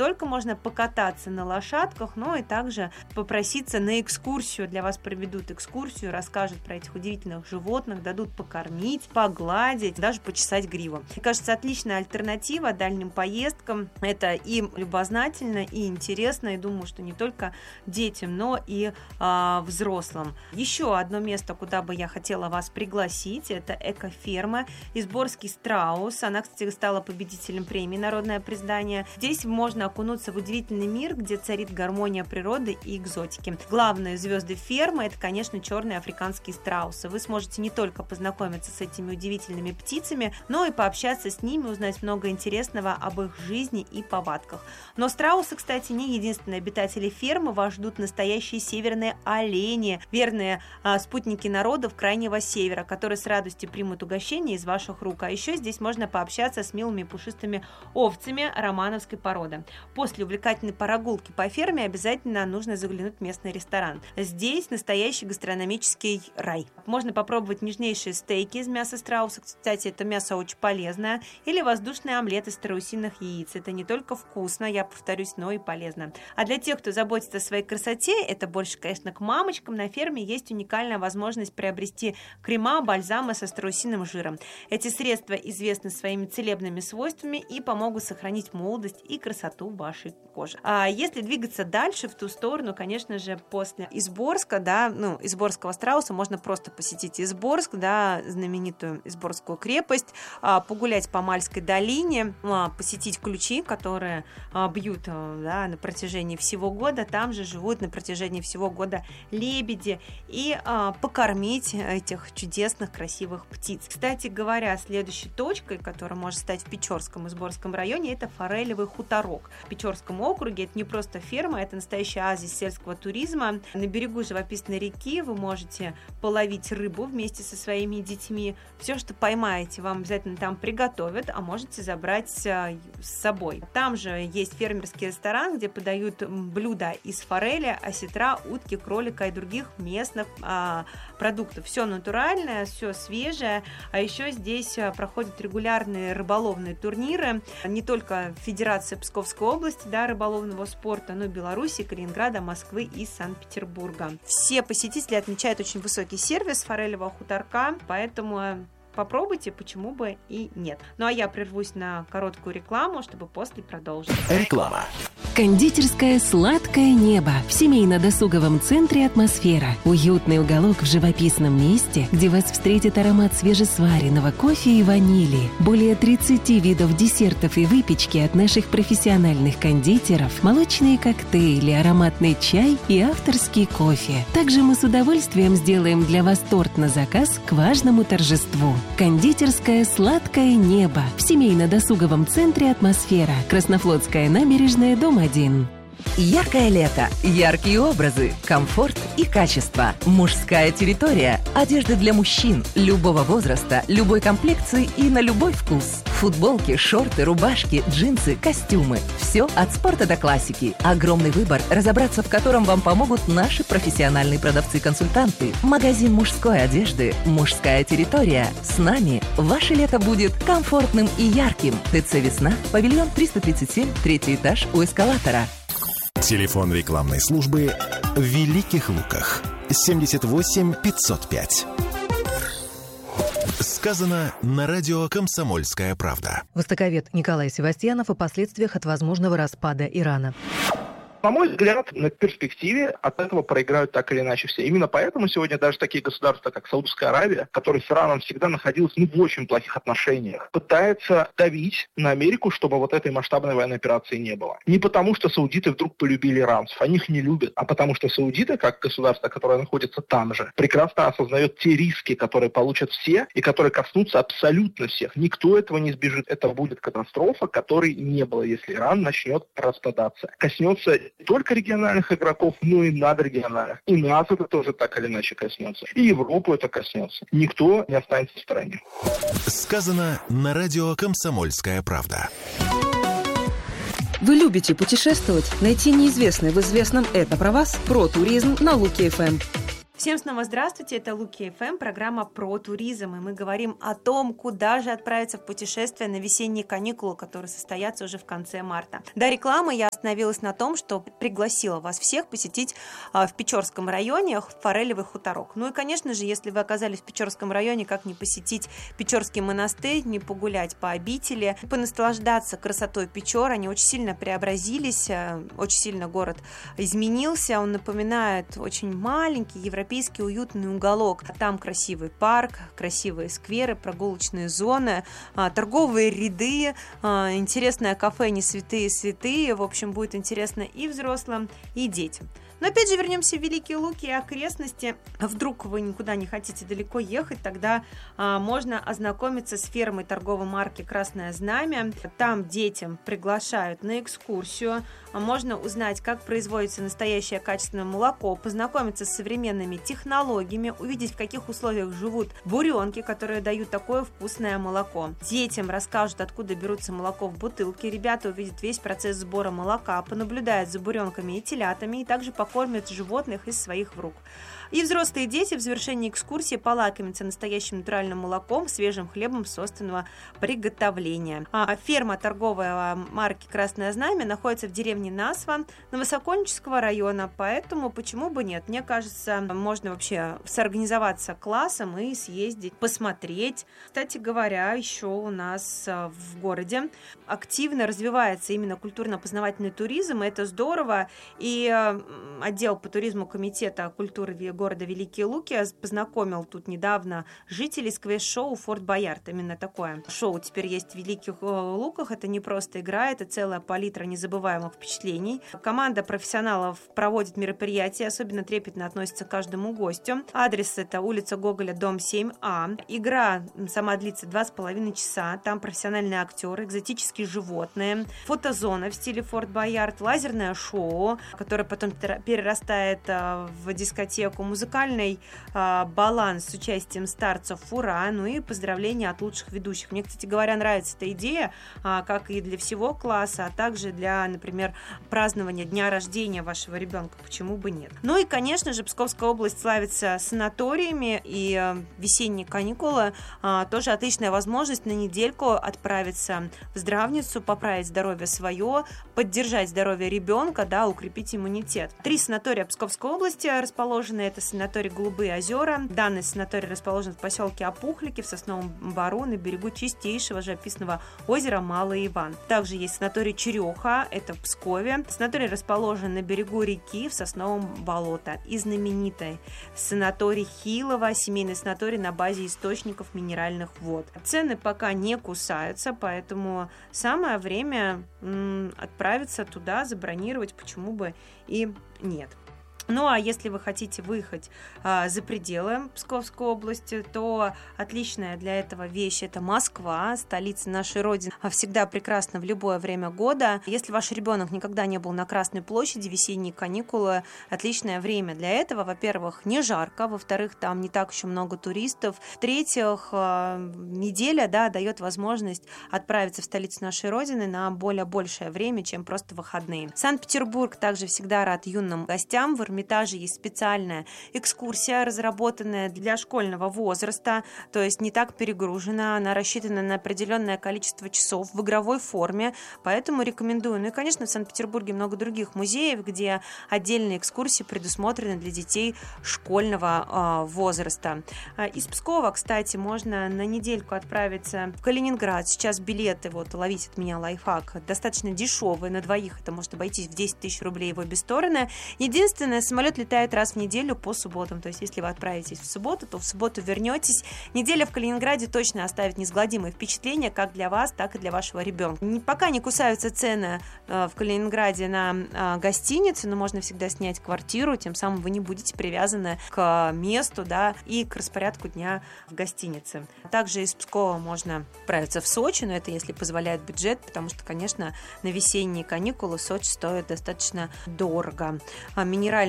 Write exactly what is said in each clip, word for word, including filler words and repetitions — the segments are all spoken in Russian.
только можно покататься на лошадках, но и также попроситься на экскурсию. Для вас проведут экскурсию, расскажут про этих удивительных животных, дадут покормить, погладить, даже почесать гриву. Мне кажется, отличная альтернатива дальним поездкам. Это и любознательно, и интересно, и думаю, что не только детям, но и э, взрослым. Еще одно место, куда бы я хотела вас пригласить, это экоферма Изборский страус. Она, кстати, стала победителем премии «Народное признание». Здесь можно окунуться в удивительный мир, где царит гармония природы и экзотики. Главные звезды фермы – это, конечно, черные африканские страусы. Вы сможете не только познакомиться с этими удивительными птицами, но и пообщаться с ними, узнать много интересного об их жизни и повадках. Но страусы, кстати, не единственные обитатели фермы. Вас ждут настоящие северные олени, верные а, спутники народов Крайнего Севера, которые с радостью примут угощение из ваших рук. А еще здесь можно пообщаться с милыми пушистыми овцами романовской породы. После увлекательной прогулки по ферме обязательно нужно заглянуть в местный ресторан. Здесь настоящий гастрономический рай. Можно попробовать нежнейшие стейки из мяса страуса. Кстати, это мясо очень полезное. Или воздушный омлет из страусиных яиц. Это не только вкусно, я повторюсь, но и полезно. А для тех, кто заботится о своей красоте, это больше, конечно, к мамочкам, на ферме есть уникальная возможность приобрести крема, бальзамы со страусиным жиром. Эти средства известны своими целебными свойствами и помогут сохранить молодость и красоту вашей кожи. А если двигаться дальше в ту сторону, конечно же, после Изборска, да, ну, Изборского страуса можно просто посетить Изборск, да, знаменитую Изборскую крепость, погулять по Мальской долине, посетить Ключи, которые бьют, да, на протяжении всего года. Там же живут на протяжении всего года лебеди, и покормить этих чудесных, красивых птиц. Кстати говоря, следующей точкой, которая может стать в Печорском Изборском районе, это Форелевый хуторок. В Печорском округе это не просто ферма, это настоящий оазис сельского туризма. На берегу живописной реки вы можете половить рыбу вместе со своими детьми. Все, что поймаете, вам обязательно там приготовят, а можете забрать с собой. Там же есть фермерский ресторан, где подают блюда из форели, осетра, утки, кролика и других местных а, продуктов. Все натуральное, все свежее. А еще здесь проходят регулярные рыболовные турниры. Не только Федерация Псковской области, да, рыболовного спорта, но и Беларуси, Калининграда, Москвы и Санкт-Петербурга. Все посетители отмечают очень высокий сервис форелевого хуторка, поэтому попробуйте, почему бы и нет. Ну а я прервусь на короткую рекламу, чтобы после продолжить. Реклама. Кондитерское «Сладкое небо» в семейно-досуговом центре «Атмосфера». Уютный уголок в живописном месте, где вас встретит аромат свежесваренного кофе и ванили. Более тридцать видов десертов и выпечки от наших профессиональных кондитеров, молочные коктейли, ароматный чай и авторский кофе. Также мы с удовольствием сделаем для вас торт на заказ к важному торжеству. Кондитерское «Сладкое небо» в семейно-досуговом центре «Атмосфера». Краснофлотская набережная, дом один. Яркое лето, яркие образы, комфорт и качество. Мужская территория. Одежда для мужчин любого возраста, любой комплекции и на любой вкус. Футболки, шорты, рубашки, джинсы, костюмы. Все от спорта до классики. Огромный выбор, разобраться в котором вам помогут наши профессиональные продавцы-консультанты. Магазин мужской одежды «Мужская территория». С нами ваше лето будет комфортным и ярким. ТЦ «Весна», павильон триста тридцать семь, третий этаж у эскалатора. Телефон рекламной службы в Великих Луках. семьдесят восемь пятьсот пять. Сказано на радио «Комсомольская правда». Востоковед Николай Севастьянов о последствиях от возможного распада Ирана. На мой взгляд, на перспективе от этого проиграют так или иначе все. Именно поэтому сегодня даже такие государства, как Саудовская Аравия, которая с Ираном всегда находилась ну, в очень плохих отношениях, пытается давить на Америку, чтобы вот этой масштабной военной операции не было. Не потому, что саудиты вдруг полюбили иранцев, они их не любят, а потому что саудиты, как государство, которое находится там же, прекрасно осознает те риски, которые получат все и которые коснутся абсолютно всех. Никто этого не избежит. Это будет катастрофа, которой не было, если Иран начнет распадаться. Коснется не только региональных игроков, но и надрегиональных. И нас это тоже так или иначе коснется. И Европу это коснется. Никто не останется в стороне. Сказано на радио «Комсомольская правда». Вы любите путешествовать? Найти неизвестное в известном «Это про вас» про туризм на Луки эф эм. Всем снова здравствуйте, это Луки эф эм, программа про туризм, и мы говорим о том, куда же отправиться в путешествие на весенние каникулы, которые состоятся уже в конце марта. До рекламы я остановилась на том, что пригласила вас всех посетить в Печорском районе Форелевый хуторок. Ну и, конечно же, если вы оказались в Печорском районе, как не посетить Печорский монастырь, не погулять по обители, понаслаждаться красотой Печор. Они очень сильно преобразились, очень сильно город изменился, он напоминает очень маленький европейский уютный уголок. Там красивый парк, красивые скверы, прогулочные зоны, торговые ряды, интересное кафе «Не святые святые». В общем, будет интересно и взрослым, и детям. Но опять же вернемся в Великие Луки и окрестности. Вдруг вы никуда не хотите далеко ехать, тогда а, можно ознакомиться с фермой торговой марки «Красное знамя». Там детям приглашают на экскурсию. Можно узнать, как производится настоящее качественное молоко, познакомиться с современными технологиями, увидеть, в каких условиях живут буренки, которые дают такое вкусное молоко. Детям расскажут, откуда берутся молоко в бутылке. Ребята увидят весь процесс сбора молока, понаблюдают за буренками и телятами, и также покормят животных из своих рук. И взрослые дети в завершении экскурсии полакомятся настоящим натуральным молоком, свежим хлебом собственного приготовления. А ферма торговой марки «Красное знамя» находится в деревне Насва Новосокольнического района, поэтому почему бы нет? Мне кажется, можно вообще сорганизоваться классом и съездить, посмотреть. Кстати говоря, еще у нас в городе активно развивается именно культурно-познавательный туризм, и это здорово. И отдел по туризму Комитета культуры города Великие Луки познакомил тут недавно жителей с квест-шоу «Форт Боярд». Именно такое шоу теперь есть в Великих Луках. Это не просто игра, это целая палитра незабываемых впечатлений. Команда профессионалов проводит мероприятия, особенно трепетно относится к каждому гостю. Адрес — это улица Гоголя, дом семь А. Игра сама длится два с половиной часа. Там профессиональные актеры, экзотические животные, фотозона в стиле «Форт Боярд», лазерное шоу, которое потом перерастает в дискотеку, музыкальный э, баланс с участием старцев «Фура», ну и поздравления от лучших ведущих. Мне, кстати говоря, нравится эта идея, э, как и для всего класса, а также для, например, празднования дня рождения вашего ребенка. Почему бы нет? Ну и, конечно же, Псковская область славится санаториями, и э, весенние каникулы э, тоже отличная возможность на недельку отправиться в здравницу, поправить здоровье свое, поддержать здоровье ребенка, да, укрепить иммунитет. Три санатория Псковской области расположены. Это санаторий «Голубые озера». Данный санаторий расположен в поселке Опухлики в Сосновом Бору на берегу чистейшего живописного озера Малый Иван. Также есть санаторий «Череха», это в Пскове. Санаторий расположен на берегу реки в Сосновом болото. И знаменитый санаторий Хилова, семейный санаторий на базе источников минеральных вод. Цены пока не кусаются, поэтому самое время м, отправиться туда, забронировать, почему бы и нет. Ну, а если вы хотите выехать а, за пределы Псковской области, то отличная для этого вещь – это Москва, столица нашей Родины. Всегда прекрасна в любое время года. Если ваш ребенок никогда не был на Красной площади, весенние каникулы – отличное время для этого. Во-первых, не жарко, во-вторых, там не так еще много туристов. В-третьих, а, неделя, да, дает возможность отправиться в столицу нашей Родины на более большее время, чем просто выходные. Санкт-Петербург также всегда рад юным гостям. В Эрмитаже есть специальная экскурсия, разработанная для школьного возраста, то есть не так перегружена, она рассчитана на определенное количество часов в игровой форме, поэтому рекомендую. Ну и, конечно, в Санкт-Петербурге много других музеев, где отдельные экскурсии предусмотрены для детей школьного э, возраста. Из Пскова, кстати, можно на недельку отправиться в Калининград. Сейчас билеты, вот, ловить от меня лайфхак, достаточно дешевые, на двоих это может обойтись в десять тысяч рублей в обе стороны. Единственное, самолет летает раз в неделю по субботам. То есть, если вы отправитесь в субботу, то в субботу вернетесь. Неделя в Калининграде точно оставит неизгладимые впечатления как для вас, так и для вашего ребенка. Не, пока не кусаются цены э, в Калининграде на э, гостиницы, но можно всегда снять квартиру, тем самым вы не будете привязаны к месту, да, и к распорядку дня в гостинице. Также из Пскова можно отправиться в Сочи, но это если позволяет бюджет, потому что, конечно, на весенние каникулы Сочи стоит достаточно дорого. Минеральный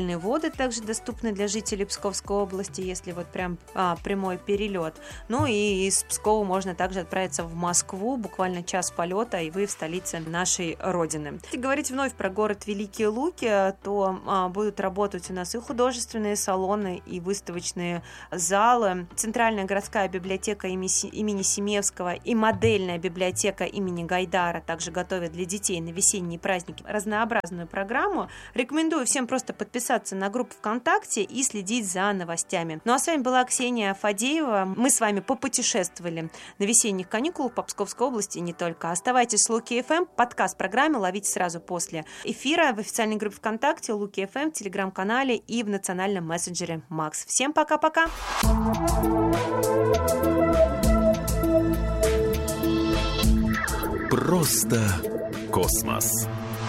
территориальные воды также доступны для жителей Псковской области, если вот прям а, прямой перелет. Ну и из Пскова можно также отправиться в Москву, буквально час полета, и вы в столице нашей родины. Если говорить вновь про город Великие Луки, то а, будут работать у нас и художественные салоны, и выставочные залы. Центральная городская библиотека имени Семевского и модельная библиотека имени Гайдара также готовят для детей на весенние праздники разнообразную программу. Рекомендую всем просто подписаться на группу ВКонтакте и следить за новостями. Ну а с вами была Ксения Фадеева. Мы с вами попутешествовали на весенних каникулах по Псковской области и не только. Оставайтесь с Луки эф эм. Подкаст программы ловите сразу после эфира в официальной группе ВКонтакте, Луки эф эм, в телеграм-канале и в национальном мессенджере Макс. Всем пока-пока! Просто космос.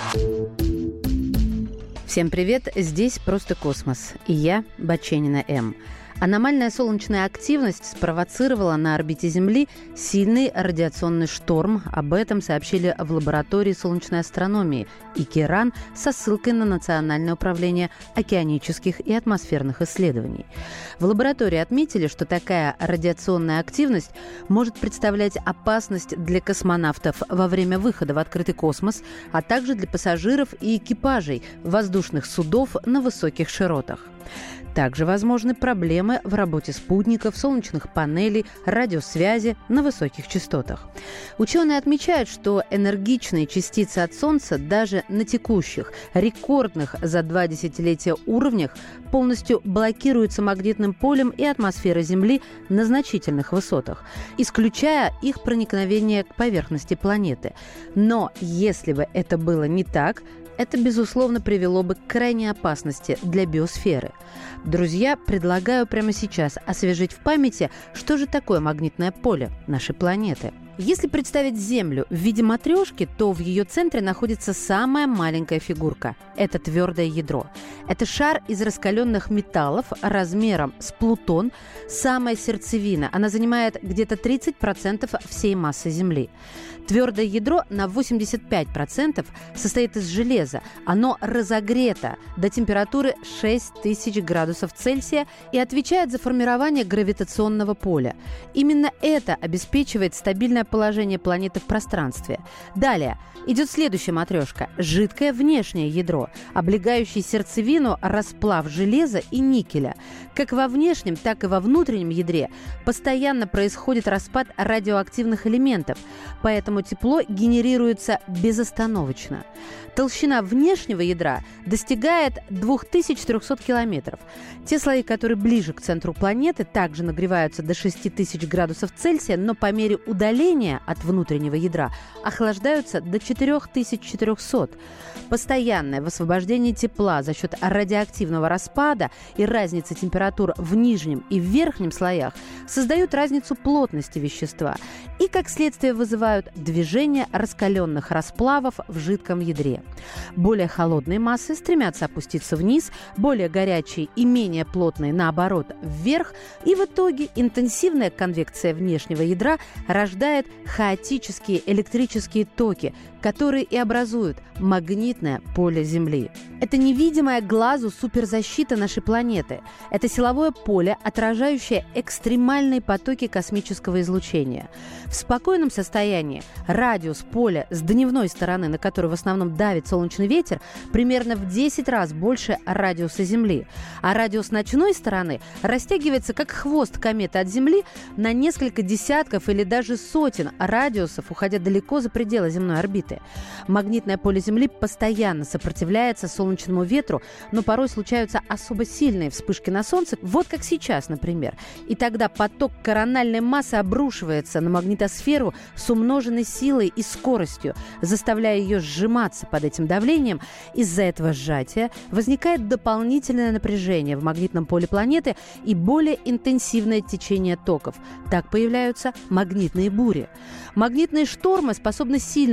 Всем привет, здесь «Просто космос» и я, Баченина М. Аномальная солнечная активность спровоцировала на орбите Земли сильный радиационный шторм. Об этом сообщили в лаборатории солнечной астрономии ИКИРАН со ссылкой на Национальное управление океанических и атмосферных исследований. В лаборатории отметили, что такая радиационная активность может представлять опасность для космонавтов во время выхода в открытый космос, а также для пассажиров и экипажей воздушных судов на высоких широтах. Также возможны проблемы в работе спутников, солнечных панелей, радиосвязи на высоких частотах. Ученые отмечают, что энергичные частицы от Солнца даже на текущих, рекордных за два десятилетия уровнях полностью блокируются магнитным полем и атмосферой Земли на значительных высотах, исключая их проникновение к поверхности планеты. Но если бы это было не так, это, безусловно, привело бы к крайней опасности для биосферы. Друзья, предлагаю прямо сейчас освежить в памяти, что же такое магнитное поле нашей планеты. Если представить Землю в виде матрешки, то в ее центре находится самая маленькая фигурка – это твердое ядро. Это шар из раскаленных металлов размером с Плутон, самая сердцевина. Она занимает где-то тридцать процентов всей массы Земли. Твердое ядро на восемьдесят пять процентов состоит из железа. Оно разогрето до температуры шесть тысяч градусов Цельсия и отвечает за формирование гравитационного поля. Именно это обеспечивает стабильное положение планеты в пространстве. Далее идет следующая матрешка – жидкое внешнее ядро, облегающее сердцевину расплав железа и никеля. Как во внешнем, так и во внутреннем ядре постоянно происходит распад радиоактивных элементов, поэтому тепло генерируется безостановочно. Толщина внешнего ядра достигает две тысячи триста километров. Те слои, которые ближе к центру планеты, также нагреваются до шесть тысяч градусов Цельсия, но по мере удаления от внутреннего ядра охлаждаются до четыре тысячи четыреста. Постоянное высвобождение тепла за счет радиоактивного распада и разницы температур в нижнем и в верхнем слоях создают разницу плотности вещества и, как следствие, вызывают движение раскаленных расплавов в жидком ядре. Более холодные массы стремятся опуститься вниз, более горячие и менее плотные, наоборот, вверх, и в итоге интенсивная конвекция внешнего ядра рождает хаотические электрические токи, которые и образуют магнитное поле Земли. Это невидимая глазу суперзащита нашей планеты. Это силовое поле, отражающее экстремальные потоки космического излучения. В спокойном состоянии радиус поля с дневной стороны, на которую в основном давит солнечный ветер, примерно в десять раз больше радиуса Земли. А радиус ночной стороны растягивается как хвост кометы от Земли на несколько десятков или даже сотен радиусов, уходя далеко за пределы земной орбиты. Магнитное поле Земли постоянно сопротивляется солнечному ветру, но порой случаются особо сильные вспышки на Солнце, вот как сейчас, например. И тогда поток корональной массы обрушивается на магнитосферу с умноженной силой и скоростью, заставляя ее сжиматься под этим давлением. Из-за этого сжатия возникает дополнительное напряжение в магнитном поле планеты и более интенсивное течение токов. Так появляются магнитные бури. Магнитные штормы способны сильно влиять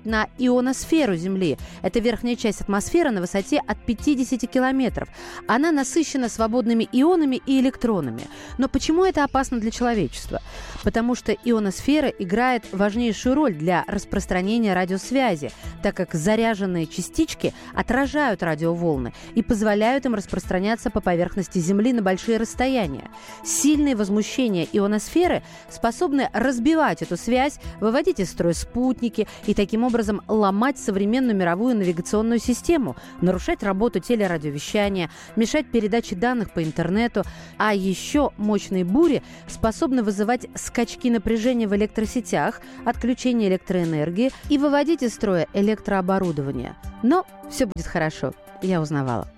на ионосферу Земли. Это верхняя часть атмосферы на высоте от пятидесяти километров. Она насыщена свободными ионами и электронами. Но почему это опасно для человечества? Потому что ионосфера играет важнейшую роль для распространения радиосвязи, так как заряженные частички отражают радиоволны и позволяют им распространяться по поверхности Земли на большие расстояния. Сильные возмущения ионосферы способны разбивать эту связь, выводить из строя спутники и таким образом ломать современную мировую навигационную систему, нарушать работу телерадиовещания, мешать передаче данных по интернету. А еще мощные бури способны вызывать скачки напряжения в электросетях, отключение электроэнергии и выводить из строя электрооборудование. Но все будет хорошо, я узнавала.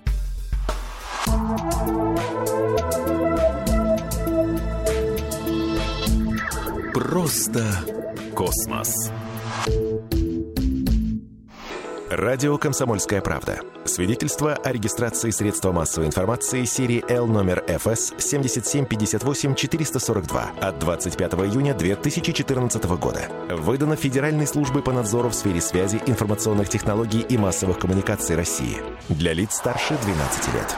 Просто космос. Радио «Комсомольская правда». Свидетельство о регистрации средства массовой информации серии Л номер эф эс семь семь пять восемь четыре сорок два от двадцать пятого июня две тысячи четырнадцатого года. Выдано Федеральной службой по надзору в сфере связи, информационных технологий и массовых коммуникаций России. Для лиц старше двенадцати лет.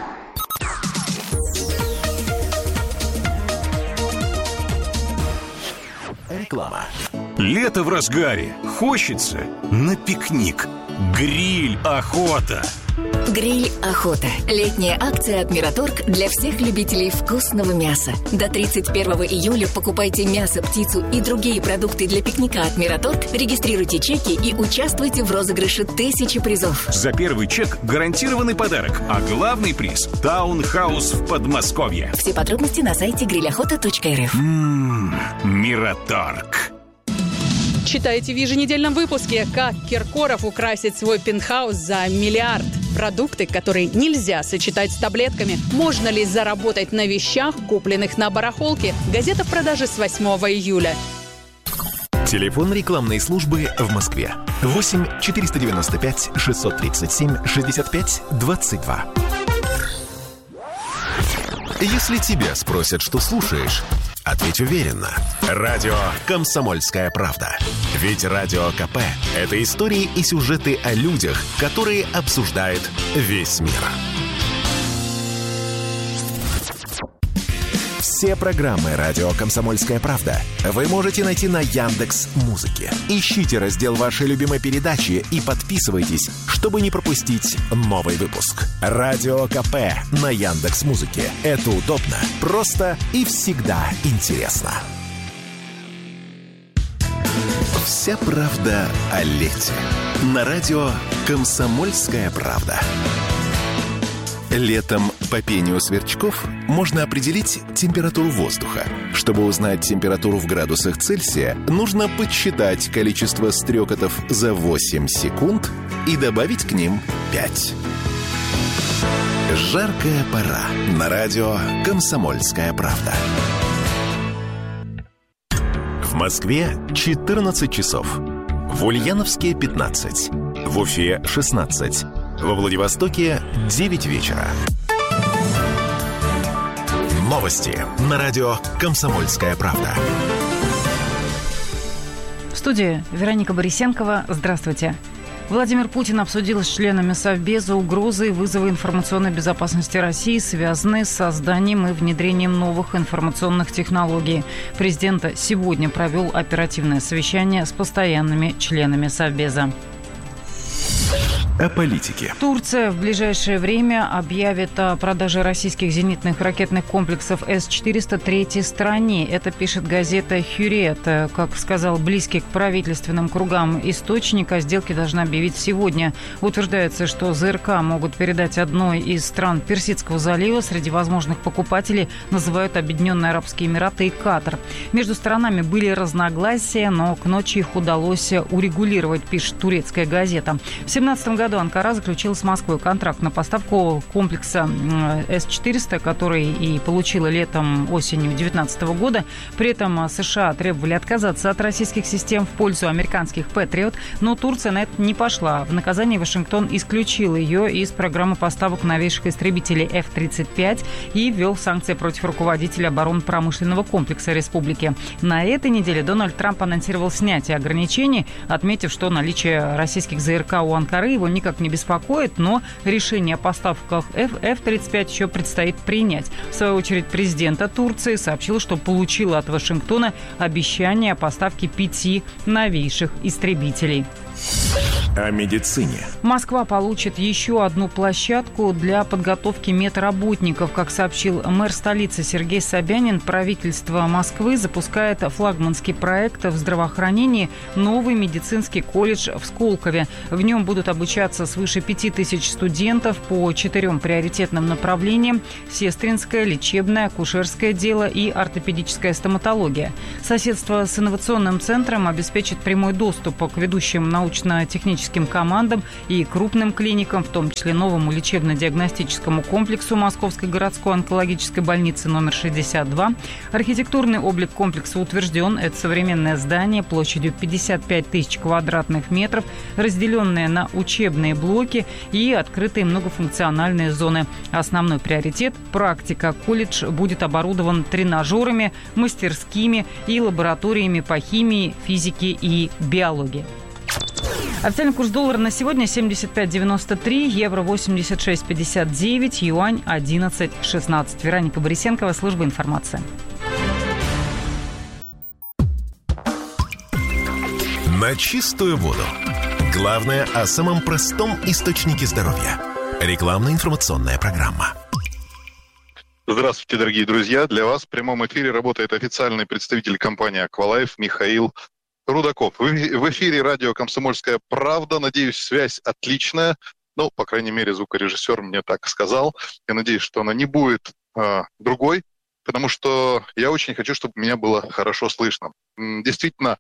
Реклама. Лето в разгаре. Хочется на пикник. Гриль охота. Гриль охота. Летняя акция от Мираторг для всех любителей вкусного мяса. До тридцать первого июля покупайте мясо, птицу и другие продукты для пикника от Мираторг, регистрируйте чеки и участвуйте в розыгрыше тысячи призов. За первый чек гарантированный подарок, а главный приз – таунхаус в Подмосковье. Все подробности на сайте гриль охота точка эр эф. Ммм, Мираторг. Читайте в еженедельном выпуске, как Киркоров украсит свой пентхаус за миллиард. Продукты, которые нельзя сочетать с таблетками. Можно ли заработать на вещах, купленных на барахолке? Газета в продаже с восьмого июля. Телефон рекламной службы в Москве. восемь четыреста девяносто пять шестьсот тридцать семь шестьдесят пять двадцать два. Если тебя спросят, что слушаешь, ответь уверенно. Радио «Комсомольская правда». Ведь Радио КП – это истории и сюжеты о людях, которые обсуждает весь мир. Все программы «Радио Комсомольская правда» вы можете найти на Яндекс.Музыке. Ищите раздел вашей любимой передачи и подписывайтесь, чтобы не пропустить новый выпуск. Радио КП на Яндекс.Музыке. Это удобно, просто и всегда интересно. Вся правда о лете. На радио «Комсомольская правда». Летом по пению сверчков можно определить температуру воздуха. Чтобы узнать температуру в градусах Цельсия, нужно подсчитать количество стрекотов за восемь секунд и добавить к ним пять. Жаркая пора. На радио «Комсомольская правда». В Москве четырнадцать часов. В Ульяновске пятнадцать. В Уфе шестнадцать. Во Владивостоке девять вечера. Новости на радио «Комсомольская правда». В студии Вероника Борисенкова. Здравствуйте. Владимир Путин обсудил с членами Совбеза угрозы и вызовы информационной безопасности России, связанные с созданием и внедрением новых информационных технологий. Президент сегодня провел оперативное совещание с постоянными членами Совбеза. О политике. Турция в ближайшее время объявит о продаже российских зенитных ракетных комплексов С четыреста третьей стране. Это пишет газета «Хюррет». Как сказал близкий к правительственным кругам источник, о сделке должны объявить сегодня. Утверждается, что ЗРК могут передать одной из стран Персидского залива. Среди возможных покупателей называют Объединенные Арабские Эмираты и Катар. Между сторонами были разногласия, но к ночи их удалось урегулировать, пишет турецкая газета. В две тысячи семнадцатом году году Анкара заключила с Москвой контракт на поставку комплекса эс четыреста, который и получила летом, осенью две тысячи девятнадцатого года. При этом США требовали отказаться от российских систем в пользу американских Патриот, но Турция на это не пошла. В наказание Вашингтон исключил ее из программы поставок новейших истребителей эф тридцать пять и ввел санкции против руководителя оборонно-промышленного комплекса республики. На этой неделе Дональд Трамп анонсировал снятие ограничений, отметив, что наличие российских ЗРК у Анкары его никак не беспокоит, но решение о поставках эф тридцать пять еще предстоит принять. В свою очередь, президента Турции сообщил, что получил от Вашингтона обещание о поставке пяти новейших истребителей. О медицине. Москва получит еще одну площадку для подготовки медработников. Как сообщил мэр столицы Сергей Собянин, правительство Москвы запускает флагманский проект в здравоохранении «Новый медицинский колледж» в Сколково. В нем будут обучаться свыше пяти тысяч студентов по четырем приоритетным направлениям: сестринское, лечебное, акушерское дело и ортопедическая стоматология. Соседство с инновационным центром обеспечит прямой доступ к ведущим научно-техническим командам и крупным клиникам, в том числе новому лечебно-диагностическому комплексу Московской городской онкологической больницы номер шестьдесят два. Архитектурный облик комплекса утвержден. Это современное здание площадью пятьдесят пять тысяч квадратных метров, разделенное на учебные блоки и открытые многофункциональные зоны. Основной приоритет – практика. Колледж будет оборудован тренажерами, мастерскими и лабораториями по химии, физике и биологии. Официальный курс доллара на сегодня семьдесят пять девяносто три, евро восемьдесят шесть пятьдесят девять, юань одиннадцать шестнадцать. Вероника Борисенкова, служба информации. На чистую воду. Главное о самом простом источнике здоровья. Рекламно-информационная программа. Здравствуйте, дорогие друзья. Для вас в прямом эфире работает официальный представитель компании «Аквалайф» Михаил Рудаков. В эфире радио «Комсомольская правда». Надеюсь, связь отличная. Ну, по крайней мере, звукорежиссер мне так сказал. Я надеюсь, что она не будет э, другой, потому что я очень хочу, чтобы меня было хорошо слышно. Действительно,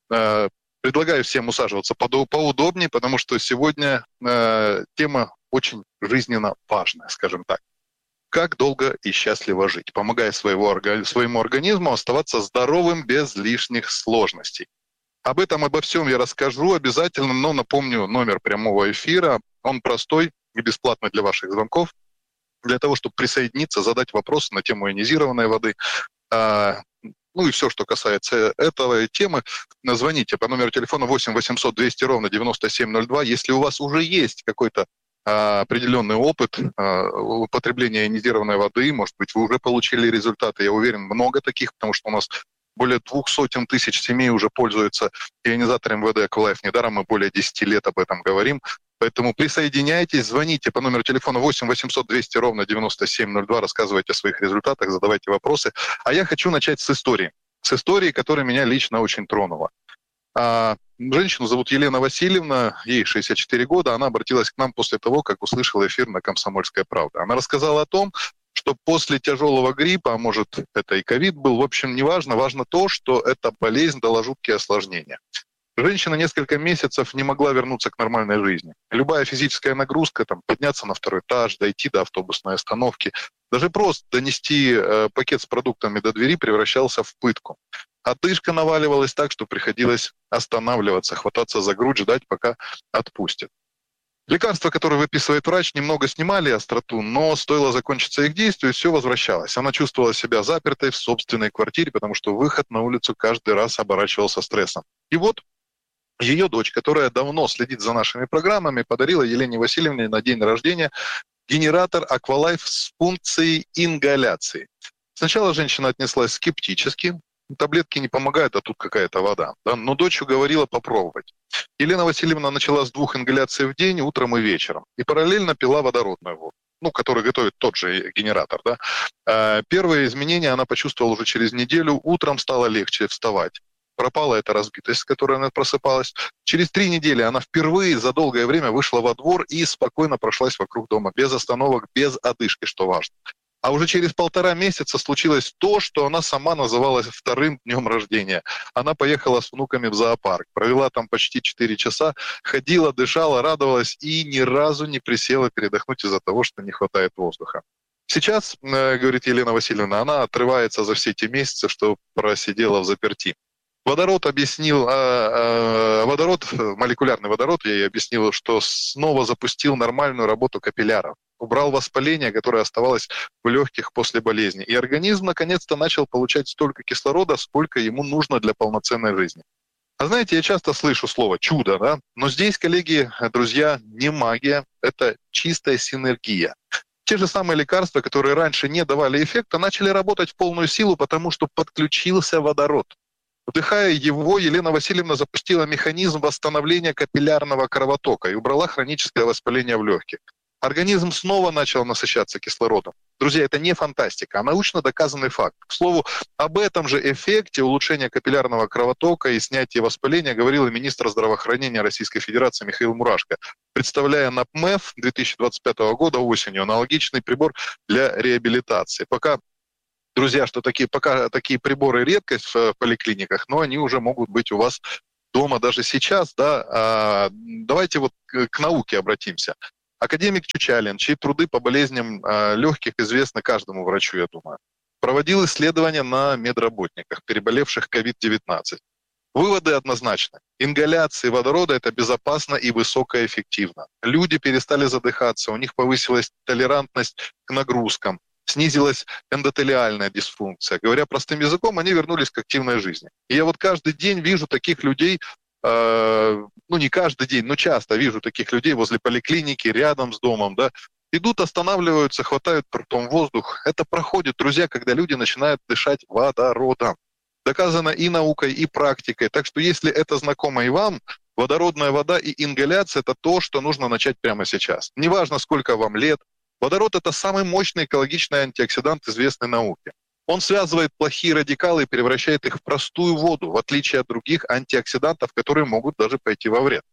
э, предлагаю всем усаживаться поудобнее, потому что сегодня э, тема очень жизненно важная, скажем так. Как долго и счастливо жить, помогая своего, своему организму оставаться здоровым без лишних сложностей. Об этом, обо всем я расскажу обязательно, но напомню номер прямого эфира. Он простой и бесплатный для ваших звонков. Для того, чтобы присоединиться, задать вопросы на тему ионизированной воды, а, ну и все, что касается этого темы, звоните по номеру телефона восемь восемьсот двести ровно девяносто семь ноль два. Если у вас уже есть какой-то а, определенный опыт а, употребления ионизированной воды, может быть, вы уже получили результаты, я уверен, много таких, потому что у нас более двух сотен тысяч семей уже пользуются ионизатором воды «Аквалайф». Недаром мы более десяти лет об этом говорим. Поэтому присоединяйтесь, звоните по номеру телефона восемь восемьсот двести ровно девяносто семь ноль два, рассказывайте о своих результатах, задавайте вопросы. А я хочу начать с истории. С истории, которая меня лично очень тронула. А, женщину зовут Елена Васильевна, ей шестьдесят четыре года. Она обратилась к нам после того, как услышала эфир на «Комсомольская правда». Она рассказала о том, что после тяжелого гриппа, а может это и ковид был, в общем, не важно, важно то, что эта болезнь дала жуткие осложнения. Женщина несколько месяцев не могла вернуться к нормальной жизни. Любая физическая нагрузка, там, подняться на второй этаж, дойти до автобусной остановки, даже просто донести э, пакет с продуктами до двери превращался в пытку. Одышка наваливалась так, что приходилось останавливаться, хвататься за грудь, ждать, пока отпустят. Лекарства, которые выписывает врач, немного снимали остроту, но стоило закончиться их действию, все возвращалось. Она чувствовала себя запертой в собственной квартире, потому что выход на улицу каждый раз оборачивался стрессом. И вот ее дочь, которая давно следит за нашими программами, подарила Елене Васильевне на день рождения генератор «Аквалайф» с функцией ингаляции. Сначала женщина отнеслась скептически. Таблетки не помогают, а тут какая-то вода. Да? Но дочь уговорила попробовать. Елена Васильевна начала с двух ингаляций в день, утром и вечером. И параллельно пила водородную воду, ну, который готовит тот же генератор. Да? А первые изменения она почувствовала уже через неделю. Утром стало легче вставать. Пропала эта разбитость, с которой она просыпалась. Через три недели она впервые за долгое время вышла во двор и спокойно прошлась вокруг дома. Без остановок, без одышки, что важно. А уже через полтора месяца случилось то, что она сама называла вторым днем рождения. Она поехала с внуками в зоопарк, провела там почти четыре часа, ходила, дышала, радовалась и ни разу не присела передохнуть из-за того, что не хватает воздуха. Сейчас, говорит Елена Васильевна, она отрывается за все те месяцы, что просидела в заперти. Водород объяснил, водород, молекулярный водород, я ей объяснил, что снова запустил нормальную работу капилляров. Убрал воспаление, которое оставалось в легких после болезни. И организм наконец-то начал получать столько кислорода, сколько ему нужно для полноценной жизни. А знаете, я часто слышу слово «чудо», да? Но здесь, коллеги, друзья, не магия, это чистая синергия. Те же самые лекарства, которые раньше не давали эффекта, начали работать в полную силу, потому что подключился водород. Вдыхая его, Елена Васильевна запустила механизм восстановления капиллярного кровотока и убрала хроническое воспаление в легких. Организм снова начал насыщаться кислородом. Друзья, это не фантастика, а научно доказанный факт. К слову, об этом же эффекте улучшения капиллярного кровотока и снятия воспаления говорил и министр здравоохранения Российской Федерации Михаил Мурашко, представляя на ПМЭФ две тысячи двадцать пятого года осенью аналогичный прибор для реабилитации. Пока, друзья, что такие, пока такие приборы редкость в поликлиниках, но они уже могут быть у вас дома даже сейчас. Да? А, давайте вот к науке обратимся. Академик Чучалин, чьи труды по болезням э, легких известны каждому врачу, я думаю, проводил исследования на медработниках, переболевших ковид девятнадцать. Выводы однозначны. Ингаляция водорода – это безопасно и высокоэффективно. Люди перестали задыхаться, у них повысилась толерантность к нагрузкам, снизилась эндотелиальная дисфункция. Говоря простым языком, они вернулись к активной жизни. И я вот каждый день вижу таких людей, ну не каждый день, но часто вижу таких людей возле поликлиники, рядом с домом, да, идут, останавливаются, хватают ртом воздух. Это проходит, друзья, когда люди начинают дышать водородом. Доказано и наукой, и практикой. Так что если это знакомо и вам, водородная вода и ингаляция – это то, что нужно начать прямо сейчас. Неважно, сколько вам лет. Водород – это самый мощный экологичный антиоксидант известной науки. Он связывает плохие радикалы и превращает их в простую воду, в отличие от других антиоксидантов, которые могут даже пойти во вред.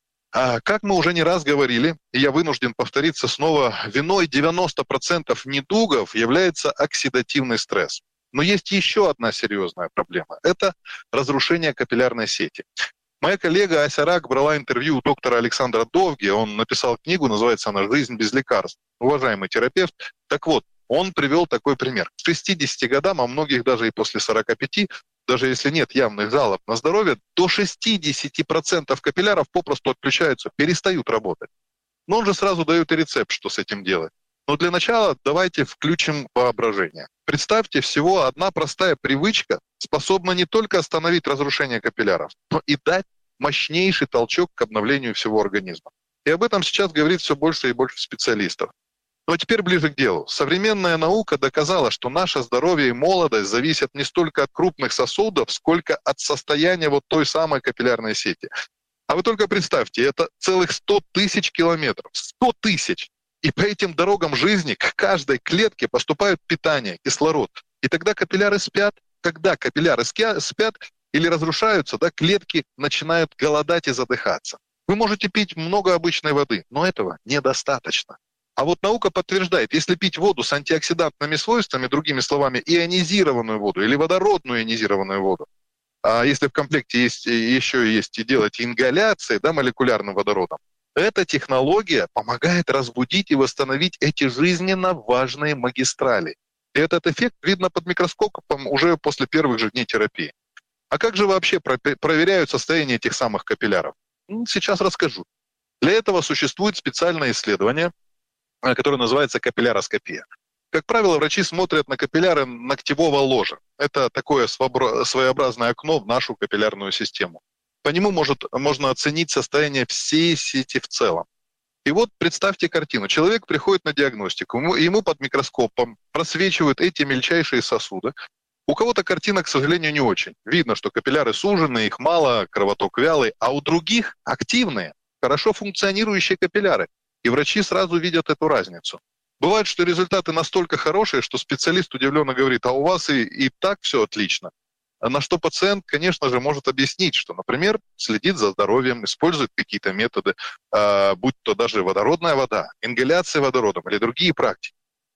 А как мы уже не раз говорили, и я вынужден повториться снова, виной девяносто процентов недугов является оксидативный стресс. Но есть еще одна серьезная проблема – это разрушение капиллярной сети. Моя коллега Ася Рак брала интервью у доктора Александра Довги, он написал книгу, называется она «Жизнь без лекарств». Уважаемый терапевт, так вот, он привел такой пример. К шестидесяти годам, а многих даже и после сорока пяти, даже если нет явных жалоб на здоровье, до шестидесяти процентов капилляров попросту отключаются, перестают работать. Но он же сразу дает и рецепт, что с этим делать. Но для начала давайте включим воображение. Представьте, всего одна простая привычка способна не только остановить разрушение капилляров, но и дать мощнейший толчок к обновлению всего организма. И об этом сейчас говорит все больше и больше специалистов. Ну а теперь ближе к делу. Современная наука доказала, что наше здоровье и молодость зависят не столько от крупных сосудов, сколько от состояния вот той самой капиллярной сети. А вы только представьте, это целых сто тысяч километров. сто тысяч! И по этим дорогам жизни к каждой клетке поступает питание, кислород. И тогда капилляры спят. Когда капилляры спят или разрушаются, да, клетки начинают голодать и задыхаться. Вы можете пить много обычной воды, но этого недостаточно. А вот наука подтверждает, если пить воду с антиоксидантными свойствами, другими словами, ионизированную воду или водородную ионизированную воду, а если в комплекте есть, еще есть и делать ингаляции, да, молекулярным водородом, эта технология помогает разбудить и восстановить эти жизненно важные магистрали. И этот эффект видно под микроскопом уже после первых же дней терапии. А как же вообще проверяют состояние этих самых капилляров? Сейчас расскажу. Для этого существует специальное исследование, которое называется капилляроскопия. Как правило, врачи смотрят на капилляры ногтевого ложа. Это такое своеобразное окно в нашу капиллярную систему. По нему может, можно оценить состояние всей сети в целом. И вот представьте картину. Человек приходит на диагностику, ему, ему под микроскопом просвечивают эти мельчайшие сосуды. У кого-то картина, к сожалению, не очень. Видно, что капилляры сужены, их мало, кровоток вялый, а у других активные, хорошо функционирующие капилляры. И врачи сразу видят эту разницу. Бывает, что результаты настолько хорошие, что специалист удивленно говорит, а у вас и, и так все отлично. На что пациент, конечно же, может объяснить, что, например, следит за здоровьем, использует какие-то методы, э, будь то даже водородная вода, ингаляция водородом или другие практики.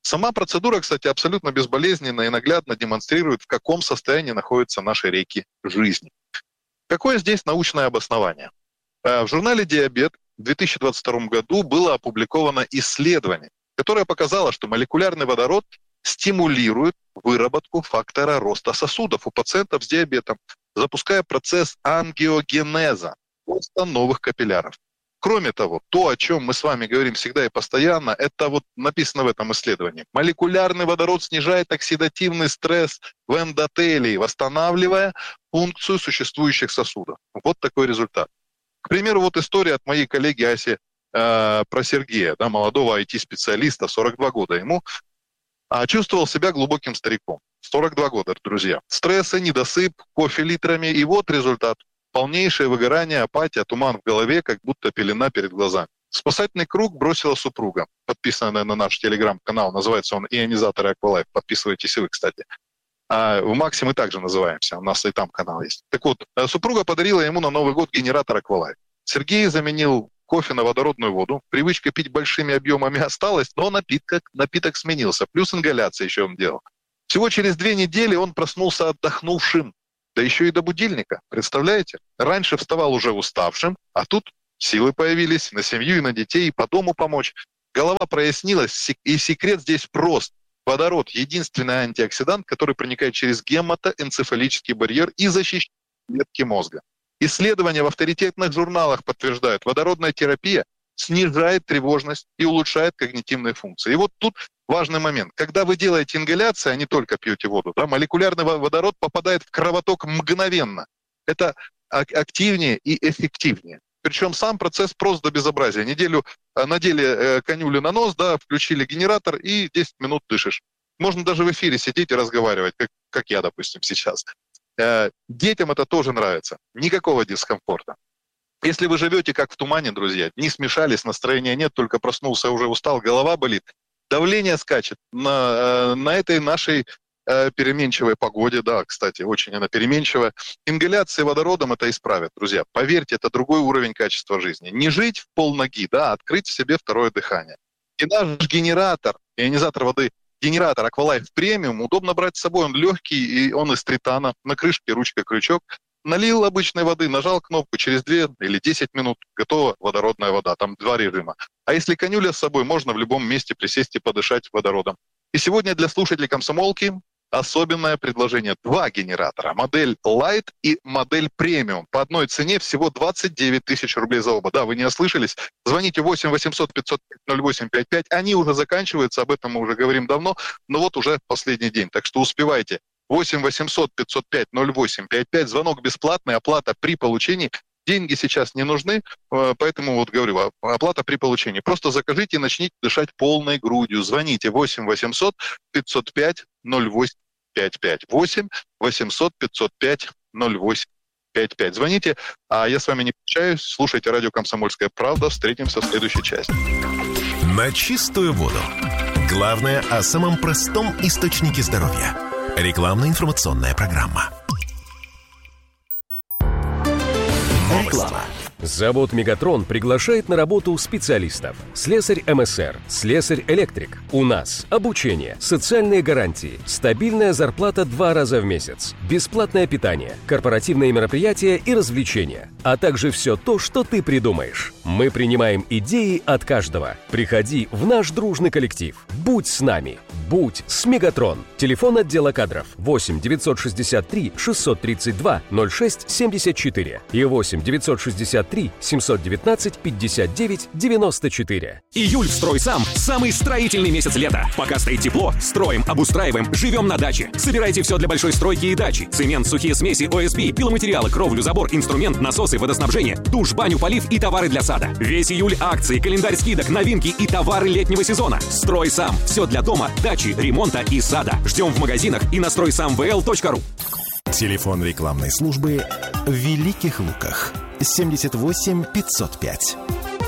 Сама процедура, кстати, абсолютно безболезненно и наглядно демонстрирует, в каком состоянии находятся наши реки жизни. Какое здесь научное обоснование? В журнале «Диабет» в две тысячи двадцать втором году было опубликовано исследование, которое показало, что молекулярный водород стимулирует выработку фактора роста сосудов у пациентов с диабетом, запуская процесс ангиогенеза, роста новых капилляров. Кроме того, то, о чем мы с вами говорим всегда и постоянно, это вот написано в этом исследовании. Молекулярный водород снижает оксидативный стресс в эндотелии, восстанавливая функцию существующих сосудов. Вот такой результат. К примеру, вот история от моей коллеги Аси э, про Сергея, да, молодого ай ти-специалиста, сорок два года ему, а чувствовал себя глубоким стариком. сорок два года, друзья. Стрессы, недосып, кофе литрами, и вот результат. Полнейшее выгорание, апатия, туман в голове, как будто пелена перед глазами. Спасательный круг бросила супруга, подписанная на наш телеграм-канал, называется он «Ионизаторы Аквалайф». Подписывайтесь и вы, кстати. А в Максе мы также называемся, у нас и там канал есть. Так вот, супруга подарила ему на Новый год генератор Аквалайф. Сергей заменил кофе на водородную воду. Привычка пить большими объемами осталась, но напиток, напиток сменился. Плюс ингаляция еще он делал. Всего через две недели он проснулся отдохнувшим. Да еще и до будильника, представляете? Раньше вставал уже уставшим, а тут силы появились на семью и на детей, и по дому помочь. Голова прояснилась, и секрет здесь прост. Водород – единственный антиоксидант, который проникает через гематоэнцефалический барьер и защищает клетки мозга. Исследования в авторитетных журналах подтверждают, водородная терапия снижает тревожность и улучшает когнитивные функции. И вот тут важный момент. Когда вы делаете ингаляции, а не только пьете воду, да, молекулярный водород попадает в кровоток мгновенно. Это активнее и эффективнее. Причем сам процесс прост до безобразия. Неделю надели канюлю на нос, да, включили генератор и десять минут дышишь. Можно даже в эфире сидеть и разговаривать, как, как я, допустим, сейчас. Детям это тоже нравится. Никакого дискомфорта. Если вы живете как в тумане, друзья, дни смешались, настроения нет, только проснулся, уже устал, голова болит, давление скачет на, на этой нашей э, переменчивой погоде, да, кстати, очень она переменчивая. Ингаляция водородом это исправит, друзья. Поверьте, это другой уровень качества жизни. Не жить в полноги, да, а открыть в себе второе дыхание. И наш генератор, ионизатор воды, генератор Аквалайф премиум удобно брать с собой, он легкий, и он из тритана, на крышке ручка-крючок. Налил обычной воды, нажал кнопку, через две или десять минут готова водородная вода. Там два режима. А если канюля с собой, можно в любом месте присесть и подышать водородом. И сегодня для слушателей комсомолки особенное предложение. Два генератора. Модель Light и модель Premium. По одной цене всего двадцать девять тысяч рублей за оба. Да, вы не ослышались. Звоните восемь восемьсот пятьсот ноль восемь пять пять. Они уже заканчиваются, об этом мы уже говорим давно. Но вот уже последний день. Так что успевайте. восемь восемьсот пятьсот пять ноль восемь пять пять. Звонок бесплатный, оплата при получении. Деньги сейчас не нужны, поэтому вот говорю, оплата при получении. Просто закажите и начните дышать полной грудью. Звоните восемь восемьсот пятьсот пять ноль восемь пять пять. восемь восемьсот пятьсот пять ноль восемь пять пять. Звоните, а я с вами не прощаюсь. Слушайте радио «Комсомольская правда». Встретимся в следующей части. На чистую воду. Главное о самом простом источнике здоровья. Рекламно-информационная программа. Реклама. Завод «Мегатрон» приглашает на работу специалистов. Слесарь эм эс эр, слесарь-электрик. У нас обучение, социальные гарантии, стабильная зарплата два раза в месяц, бесплатное питание, корпоративные мероприятия и развлечения, а также все то, что ты придумаешь. Мы принимаем идеи от каждого. Приходи в наш дружный коллектив. Будь с нами. Будь с «Мегатрон». Телефон отдела кадров восемь девятьсот шестьдесят три шестьсот тридцать два ноль шесть семьдесят четыре и восемь девятьсот шестьдесят три семьсот девятнадцать пятьдесят девять девяносто четыре. Июль в «Стройсам» – самый строительный месяц лета. Пока стоит тепло, строим, обустраиваем, живем на даче. Собирайте все для большой стройки и дачи. Цемент, сухие смеси, о эс би, пиломатериалы, кровлю, забор, инструмент, насосы, водоснабжение, душ, баню, полив и товары для сада. Весь июль акции, календарь скидок, новинки и товары летнего сезона. «Стройсам» – все для дома, дачи, ремонта и сада. Ждем в магазинах и на стройсам вэ эл точка ру. Телефон рекламной службы в Великих Луках. семьдесят восемь пятьсот пять.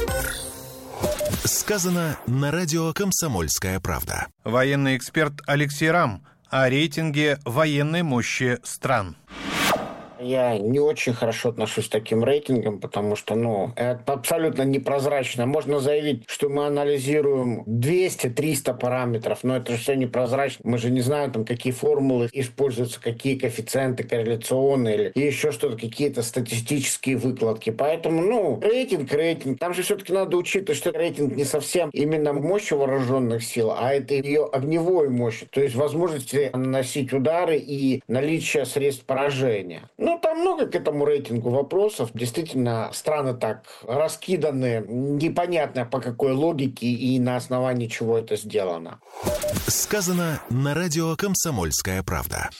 Сказано на радио «Комсомольская правда». Военный эксперт Алексей Рам о рейтинге военной мощи стран. Я не очень хорошо отношусь к таким рейтингам, потому что, ну, это абсолютно непрозрачно. Можно заявить, что мы анализируем двести-триста параметров, но это же все непрозрачно. Мы же не знаем, там, какие формулы используются, какие коэффициенты корреляционные или еще что-то, какие-то статистические выкладки. Поэтому, ну, рейтинг, рейтинг. Там же все-таки надо учитывать, что рейтинг не совсем именно мощь вооруженных сил, а это ее огневой мощь, то есть возможности наносить удары и наличие средств поражения. Ну, там много к этому рейтингу вопросов. Действительно, страны так раскиданы, непонятно по какой логике и на основании чего это сделано. Сказано на радио «Комсомольская правда».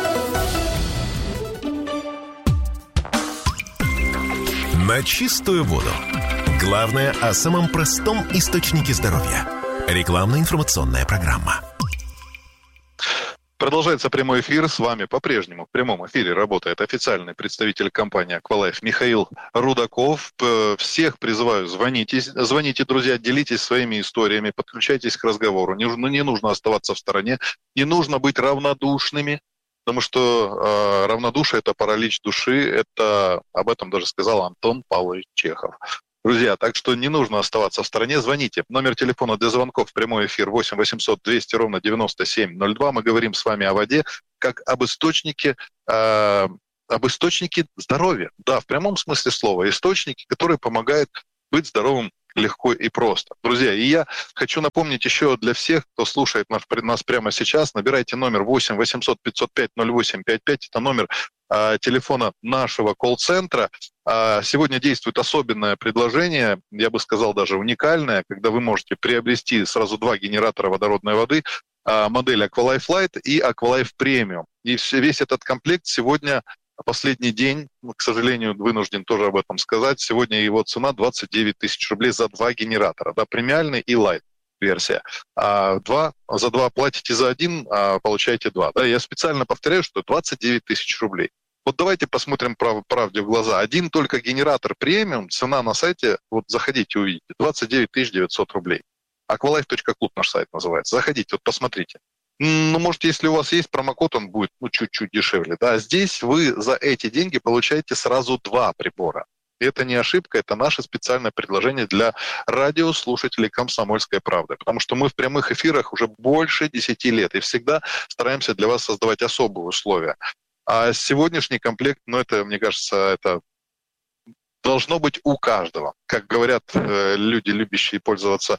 На чистую воду. Главное о самом простом источнике здоровья. Рекламно-информационная программа. Продолжается прямой эфир. С вами по-прежнему в прямом эфире работает официальный представитель компании «Аквалайф» Михаил Рудаков. Всех призываю, звоните, звоните, друзья, делитесь своими историями, подключайтесь к разговору. Не, не нужно оставаться в стороне, не нужно быть равнодушными, потому что э, равнодушие – это паралич души, это об этом даже сказал Антон Павлович Чехов. Друзья, так что не нужно оставаться в стороне. Звоните. Номер телефона для звонков в прямой эфир восемь восемьсот двести ровно девяносто семь ноль два. Мы говорим с вами о воде как об источнике, э, об источнике здоровья. Да, в прямом смысле слова. Источники, которые помогают быть здоровым легко и просто. Друзья, и я хочу напомнить еще для всех, кто слушает нас, нас прямо сейчас, набирайте номер восемь восемьсот пятьсот пять ноль восемь пять пять. Это номер э, телефона нашего колл-центра. Э, сегодня действует особенное предложение, я бы сказал даже уникальное, когда вы можете приобрести сразу два генератора водородной воды, э, модель Aqualife Lite и Aqualife Premium. И все, весь этот комплект сегодня последний день, к сожалению, вынужден тоже об этом сказать. Сегодня его цена двадцать девять тысяч рублей за два генератора, да, премиальный и лайт версия. А два, за два платите за один, а получаете два. Да, я специально повторяю, что двадцать девять тысяч рублей. Вот давайте посмотрим прав, правде в глаза. Один только генератор премиум, цена на сайте, вот заходите, увидите, двадцать девять тысяч девятьсот рублей. аквалайф точка клуб наш сайт называется. Заходите, вот посмотрите. Ну, может, если у вас есть промокод, он будет ну, чуть-чуть дешевле. Да? Здесь вы за эти деньги получаете сразу два прибора. И это не ошибка, это наше специальное предложение для радиослушателей «Комсомольской правды». Потому что мы в прямых эфирах уже больше десяти лет и всегда стараемся для вас создавать особые условия. А сегодняшний комплект, ну, это, мне кажется, это должно быть у каждого. Как говорят э, люди, любящие пользоваться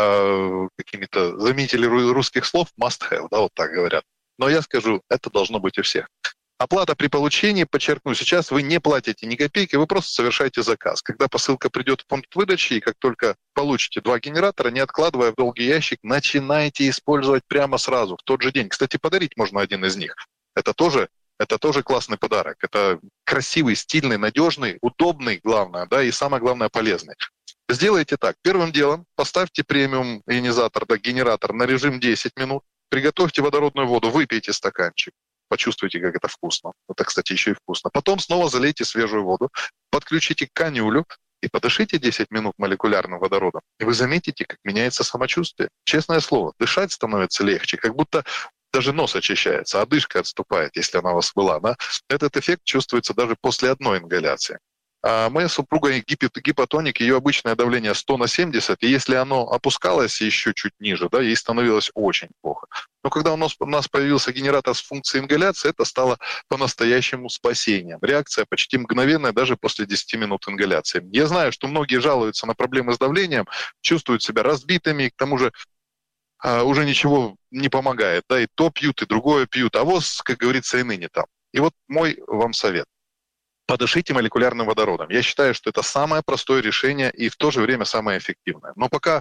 какими-то заменители русских слов, must have, да, вот так говорят. Но я скажу, это должно быть у всех. Оплата при получении, подчеркну, сейчас вы не платите ни копейки, вы просто совершаете заказ. Когда посылка придет в пункт выдачи, и как только получите два генератора, не откладывая в долгий ящик, начинайте использовать прямо сразу, в тот же день. Кстати, подарить можно один из них. Это тоже, это тоже классный подарок. Это красивый, стильный, надежный, удобный, главное, да, и самое главное, полезный. Сделайте так. Первым делом поставьте премиум ионизатор, да, генератор на режим десять минут. Приготовьте водородную воду, выпейте стаканчик. Почувствуйте, как это вкусно. Это, кстати, еще и вкусно. Потом снова залейте свежую воду, подключите к канюлю и подышите десять минут молекулярным водородом. И вы заметите, как меняется самочувствие. Честное слово, дышать становится легче, как будто даже нос очищается, одышка отступает, если она у вас была. Да? Этот эффект чувствуется даже после одной ингаляции. А моя супруга гипотоник, ее обычное давление сто на семьдесят, и если оно опускалось еще чуть ниже, да, ей становилось очень плохо. Но когда у нас, у нас появился генератор с функцией ингаляции, это стало по-настоящему спасением. Реакция почти мгновенная даже после десяти минут ингаляции. Я знаю, что многие жалуются на проблемы с давлением, чувствуют себя разбитыми, к тому же а, уже ничего не помогает. Да, и то пьют, и другое пьют, а воз, как говорится, и ныне там. И вот мой вам совет. Подышите молекулярным водородом. Я считаю, что это самое простое решение и в то же время самое эффективное. Но пока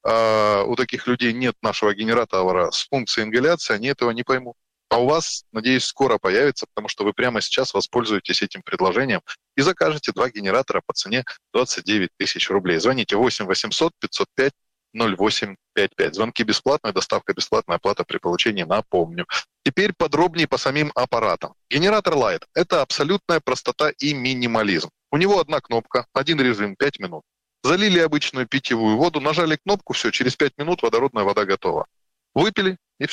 э, у таких людей нет нашего генератора с функцией ингаляции, они этого не поймут. А у вас, надеюсь, скоро появится, потому что вы прямо сейчас воспользуетесь этим предложением и закажете два генератора по цене двадцать девять тысяч рублей. Звоните восемь восемьсот пятьсот пять ноль восемь пять пять. Звонки бесплатные, доставка бесплатная, оплата при получении, напомню. Теперь подробнее по самим аппаратам. Генератор Lite – это абсолютная простота и минимализм. У него одна кнопка, один режим, пять минут. Залили обычную питьевую воду, нажали кнопку, все, через пять минут водородная вода готова. Выпили, и все.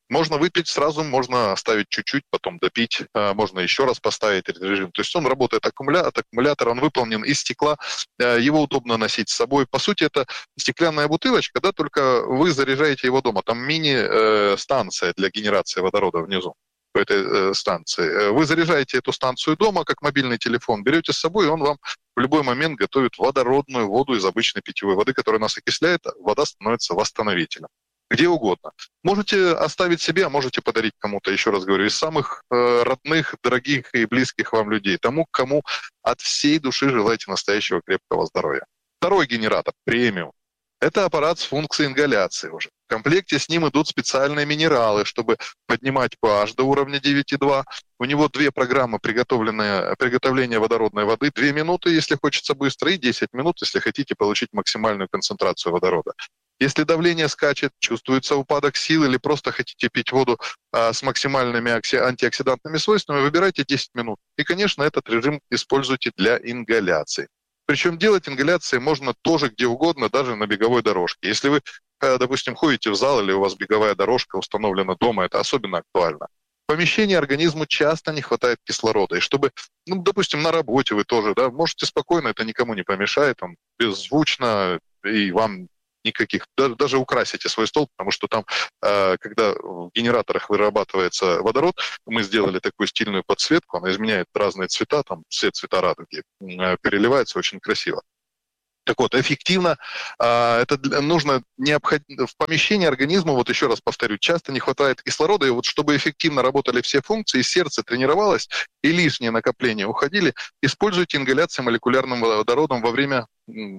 Можно выпить сразу, можно оставить чуть-чуть, потом допить, можно еще раз поставить этот режим. То есть он работает аккумуля... от аккумулятора, он выполнен из стекла, его удобно носить с собой. По сути, это стеклянная бутылочка, да, только вы заряжаете его дома. Там мини-станция для генерации водорода внизу по этой станции. Вы заряжаете эту станцию дома, как мобильный телефон, берете с собой, и он вам в любой момент готовит водородную воду из обычной питьевой воды, которая нас окисляет, вода становится восстановителем. Где угодно. Можете оставить себе, а можете подарить кому-то, еще раз говорю, из самых э, родных, дорогих и близких вам людей. Тому, кому от всей души желаете настоящего крепкого здоровья. Второй генератор, премиум. Это аппарат с функцией ингаляции уже. В комплекте с ним идут специальные минералы, чтобы поднимать pH до уровня девять и два. У него две программы приготовления водородной воды. Две минуты, если хочется быстро, и десять минут, если хотите получить максимальную концентрацию водорода. Если давление скачет, чувствуется упадок сил или просто хотите пить воду а, с максимальными окси- антиоксидантными свойствами, выбирайте десять минут. И, конечно, этот режим используйте для ингаляции. Причем делать ингаляции можно тоже где угодно, даже на беговой дорожке. Если вы, допустим, ходите в зал или у вас беговая дорожка установлена дома, это особенно актуально. В помещении организму часто не хватает кислорода. И чтобы, ну, допустим, на работе вы тоже, да, можете спокойно, это никому не помешает, там, беззвучно, и вам никаких, даже, даже украсите свой стол, потому что там, э, когда в генераторах вырабатывается водород, мы сделали такую стильную подсветку, она изменяет разные цвета, там цвет цвета радуги, э, переливается очень красиво. Так вот, эффективно, э, это нужно необходимо, в помещении организма, вот еще раз повторю, часто не хватает кислорода, и вот чтобы эффективно работали все функции, сердце тренировалось, и лишние накопления уходили, используйте ингаляцию молекулярным водородом во время...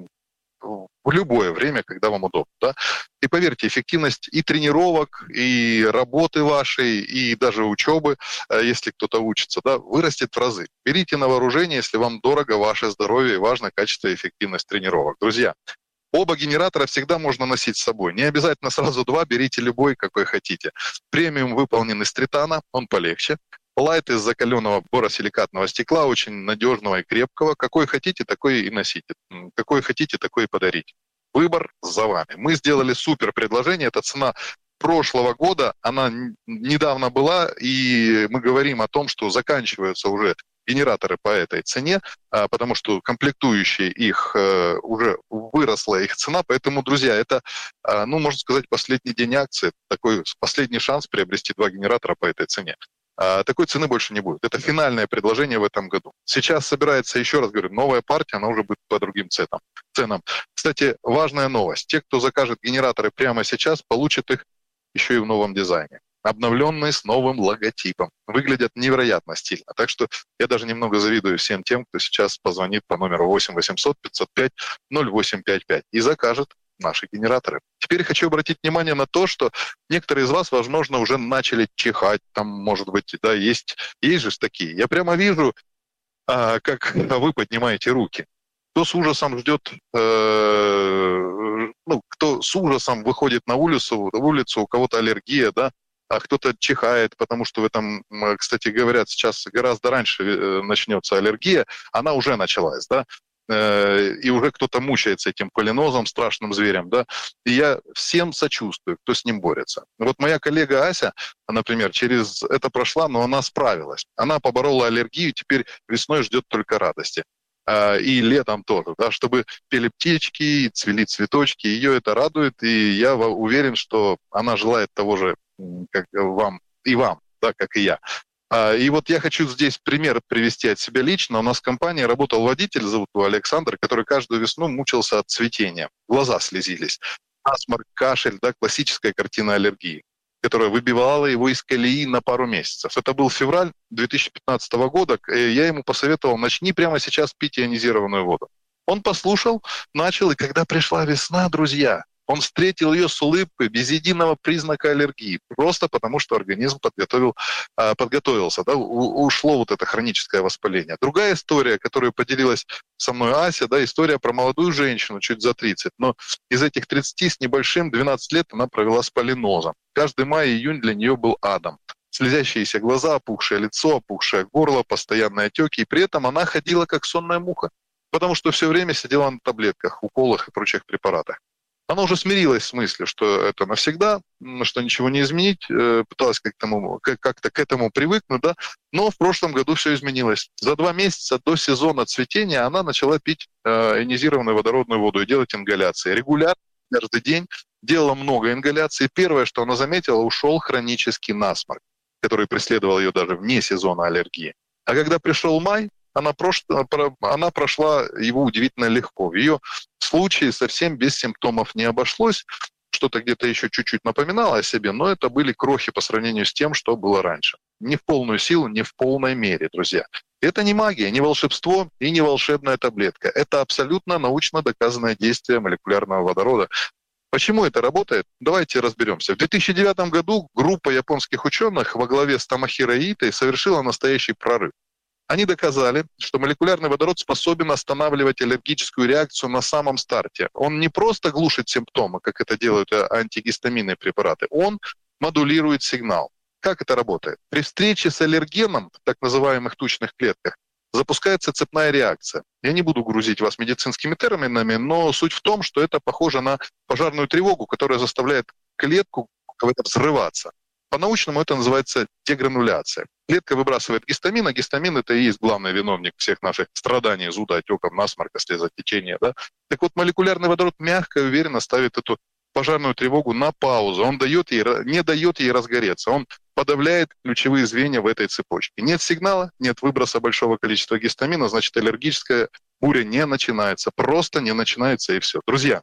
в любое время, когда вам удобно. Да? И поверьте, эффективность и тренировок, и работы вашей, и даже учебы, если кто-то учится, да, вырастет в разы. Берите на вооружение, если вам дорого ваше здоровье и важно качество и эффективность тренировок. Друзья, оба генератора всегда можно носить с собой. Не обязательно сразу два, берите любой, какой хотите. Премиум выполнен из тритана, он полегче. Лайт из закаленного боросиликатного стекла, очень надежного и крепкого. Какой хотите, такой и носите. Какой хотите, такой и подарите. Выбор за вами. Мы сделали супер предложение. Это цена прошлого года. Она недавно была, и мы говорим о том, что заканчиваются уже генераторы по этой цене, потому что комплектующие их уже выросла их цена. Поэтому, друзья, это, ну, можно сказать, последний день акции. Такой последний шанс приобрести два генератора по этой цене. Такой цены больше не будет. Это финальное предложение в этом году. Сейчас собирается, еще раз говорю, новая партия, она уже будет по другим ценам. ценам. Кстати, важная новость. Те, кто закажет генераторы прямо сейчас, получат их еще и в новом дизайне. Обновленные с новым логотипом. Выглядят невероятно стильно. Так что я даже немного завидую всем тем, кто сейчас позвонит по номеру восемь восемьсот пятьсот пять ноль восемь пять пять и закажет наши генераторы. Теперь хочу обратить внимание на то, что некоторые из вас, возможно, уже начали чихать, там, может быть, да, есть, есть же такие. Я прямо вижу, а, как вы поднимаете руки. Кто с ужасом ждет, э, ну, кто с ужасом выходит на улицу, в улицу, у кого-то аллергия, да, а кто-то чихает, потому что в этом, кстати, говорят, сейчас гораздо раньше начнется аллергия, она уже началась, да, и уже кто-то мучается этим полинозом, страшным зверем, да, и я всем сочувствую, кто с ним борется. Вот моя коллега Ася, например, через это прошла, но она справилась. Она поборола аллергию, теперь весной ждет только радости. И летом тоже, да, чтобы пели птички, цвели цветочки, ее это радует, и я уверен, что она желает того же, как вам, и вам, да, как и я. И вот я хочу здесь пример привести от себя лично. У нас в компании работал водитель, зовут его Александр, который каждую весну мучился от цветения. Глаза слезились. Насморк, кашель, да, классическая картина аллергии, которая выбивала его из колеи на пару месяцев. Это был февраль две тысячи пятнадцатого года. Я ему посоветовал: начни прямо сейчас пить ионизированную воду. Он послушал, начал, и когда пришла весна, друзья, он встретил ее с улыбкой, без единого признака аллергии, просто потому что организм подготовил, подготовился, да, ушло вот это хроническое воспаление. Другая история, которую поделилась со мной Ася, да, история про молодую женщину, чуть за тридцать, но из этих тридцати с небольшим двенадцать лет она провела с полинозом. Каждый май и июнь для нее был адом. Слезящиеся глаза, опухшее лицо, опухшее горло, постоянные отеки, и при этом она ходила как сонная муха, потому что все время сидела на таблетках, уколах и прочих препаратах. Она уже смирилась с мыслью, что это навсегда, что ничего не изменить, пыталась как-то, как-то к этому привыкнуть, да, но в прошлом году все изменилось. За два месяца до сезона цветения она начала пить ионизированную водородную воду и делать ингаляции. Регулярно, каждый день делала много ингаляций. Первое, что она заметила, ушел хронический насморк, который преследовал ее даже вне сезона аллергии. А когда пришел май, она, прош... она прошла его удивительно легко. В ее случае совсем без симптомов не обошлось. Что-то где-то еще чуть-чуть напоминало о себе, но это были крохи по сравнению с тем, что было раньше. Не в полную силу, не в полной мере, друзья. Это не магия, не волшебство и не волшебная таблетка. Это абсолютно научно доказанное действие молекулярного водорода. Почему это работает? Давайте разберемся. В две тысячи девятом году группа японских ученых во главе с Томохиро Иитой совершила настоящий прорыв. Они доказали, что молекулярный водород способен останавливать аллергическую реакцию на самом старте. Он не просто глушит симптомы, как это делают антигистаминные препараты, он модулирует сигнал. Как это работает? При встрече с аллергеном в так называемых тучных клетках запускается цепная реакция. Я не буду грузить вас медицинскими терминами, но суть в том, что это похоже на пожарную тревогу, которая заставляет клетку взрываться. По-научному это называется дегрануляция. Клетка выбрасывает гистамин, а гистамин – это и есть главный виновник всех наших страданий, зуда, отеков, насморка, слезотечения. Да? Так вот, молекулярный водород мягко и уверенно ставит эту пожарную тревогу на паузу. Он дает ей, не дает ей разгореться. Он подавляет ключевые звенья в этой цепочке. Нет сигнала, нет выброса большого количества гистамина, значит, аллергическая буря не начинается. Просто не начинается, и все. Друзья,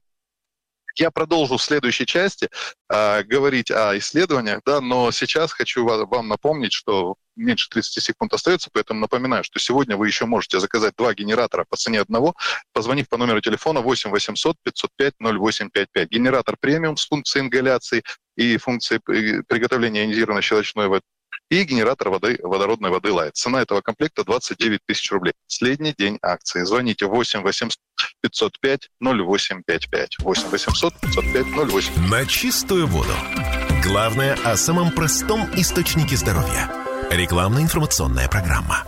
я продолжу в следующей части э, говорить о исследованиях, да, но сейчас хочу вам, вам напомнить, что меньше тридцати секунд остается, поэтому напоминаю, что сегодня вы еще можете заказать два генератора по цене одного, позвонив по номеру телефона восемь восемьсот пятьсот пять ноль восемь пять пять. Генератор премиум с функцией ингаляции и функцией приготовления ионизированной щелочной воды, и генератор воды, водородной воды Light. Цена этого комплекта двадцать девять тысяч рублей. Последний день акции. Звоните восемь восемьсот пятьсот пять ноль восемь пять пять. восемь восемьсот пятьсот пять ноль восемь. На чистую воду. Главное о самом простом источнике здоровья. Рекламно-информационная программа.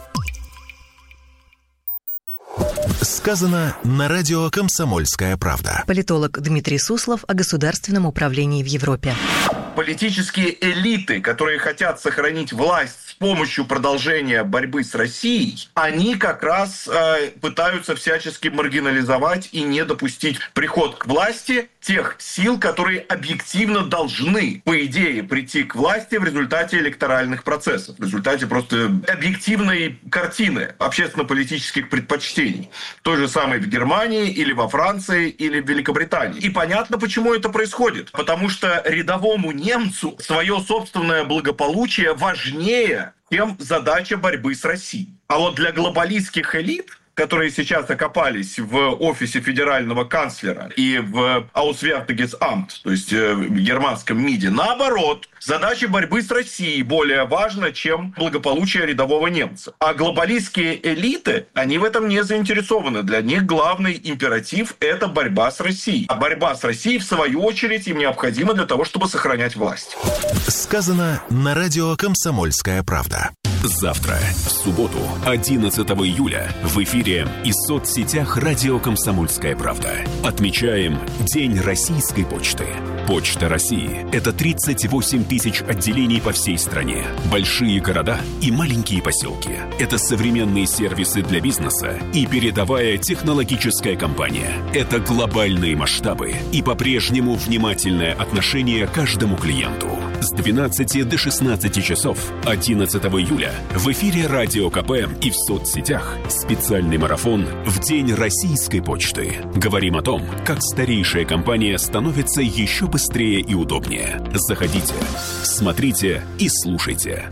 Сказано на радио «Комсомольская правда». Политолог Дмитрий Суслов о государственном управлении в Европе. Политические элиты, которые хотят сохранить власть с помощью продолжения борьбы с Россией, они как раз э, пытаются всячески маргинализовать и не допустить приход к власти тех сил, которые объективно должны, по идее, прийти к власти в результате электоральных процессов, в результате просто объективной картины общественно-политических предпочтений. Той же самой в Германии, или во Франции, или в Великобритании. И понятно, почему это происходит. Потому что рядовому немцу свое собственное благополучие важнее, чем задача борьбы с Россией. А вот для глобалистских элит, которые сейчас окопались в офисе федерального канцлера и в Auswärtiges Amt, то есть в германском МИДе, наоборот, задача борьбы с Россией более важна, чем благополучие рядового немца. А глобалистские элиты, они в этом не заинтересованы. Для них главный императив – это борьба с Россией. А борьба с Россией, в свою очередь, им необходима для того, чтобы сохранять власть. Сказано на радио «Комсомольская правда». Завтра, в субботу, одиннадцатого июля, в эфире и соцсетях радио «Комсомольская правда» отмечаем День российской почты. Почта России – это тридцать восемь тысяч отделений по всей стране, большие города и маленькие поселки. Это современные сервисы для бизнеса и передовая технологическая компания. Это глобальные масштабы и по-прежнему внимательное отношение к каждому клиенту. С двенадцати до шестнадцати часов одиннадцатого июля в эфире Радио КП и в соцсетях специальный марафон в День российской почты. Говорим о том, как старейшая компания становится еще быстрее и удобнее. Заходите, смотрите и слушайте.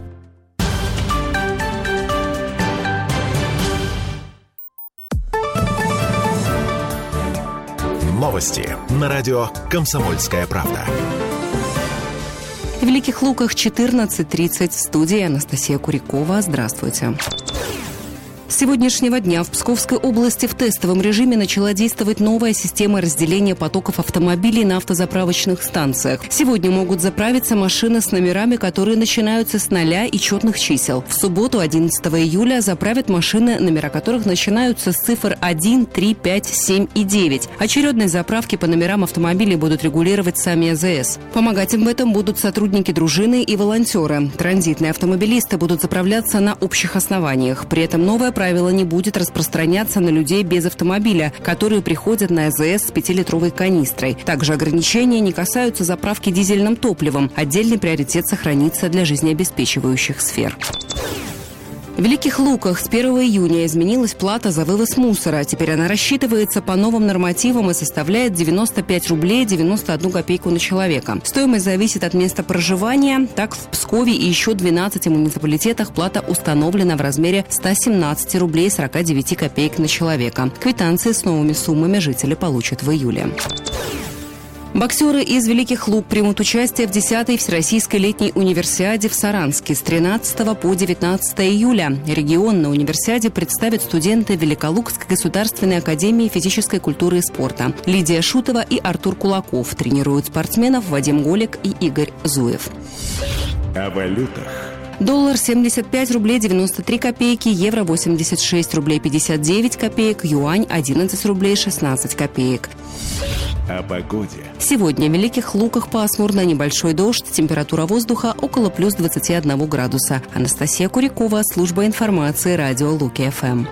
Новости на радио «Комсомольская правда». В Великих Луках четырнадцать тридцать. В студии Анастасия Курякова. Здравствуйте. С сегодняшнего дня в Псковской области в тестовом режиме начала действовать новая система разделения потоков автомобилей на автозаправочных станциях. Сегодня могут заправиться машины с номерами, которые начинаются с ноля и четных чисел. В субботу, одиннадцатого июля, заправят машины, номера которых начинаются с цифр один, три, пять, семь и девять. Очередные заправки по номерам автомобилей будут регулировать сами а зэ эс. Помогать им в этом будут сотрудники дружины и волонтеры. Транзитные автомобилисты будут заправляться на общих основаниях. При этом новая правило не будет распространяться на людей без автомобиля, которые приходят на а зэ эс с пятилитровой канистрой. Также ограничения не касаются заправки дизельным топливом. Отдельный приоритет сохранится для жизнеобеспечивающих сфер. В Великих Луках с первого июня изменилась плата за вывоз мусора. Теперь она рассчитывается по новым нормативам и составляет девяносто пять рублей девяносто одну копейку на человека. Стоимость зависит от места проживания. Так, в Пскове и еще двенадцати муниципалитетах плата установлена в размере ста семнадцати рублей сорока девяти копеек на человека. Квитанции с новыми суммами жители получат в июле. Боксеры из Великих Лук примут участие в десятой Всероссийской летней универсиаде в Саранске с тринадцатого по девятнадцатое июля. Регион на универсиаде представят студенты Великолукской государственной академии физической культуры и спорта. Лидия Шутова и Артур Кулаков. Тренируют спортсменов Вадим Голик и Игорь Зуев. О валютах. Доллар семьдесят пять рублей девяносто три копейки, евро восемьдесят шесть рублей пятьдесят девять копеек, юань одиннадцать рублей шестнадцать копеек. О погоде. Сегодня в Великих Луках пасмурно, небольшой дождь, температура воздуха около плюс двадцати одного градуса. Анастасия Курякова, служба информации, радио Луки-ФМ.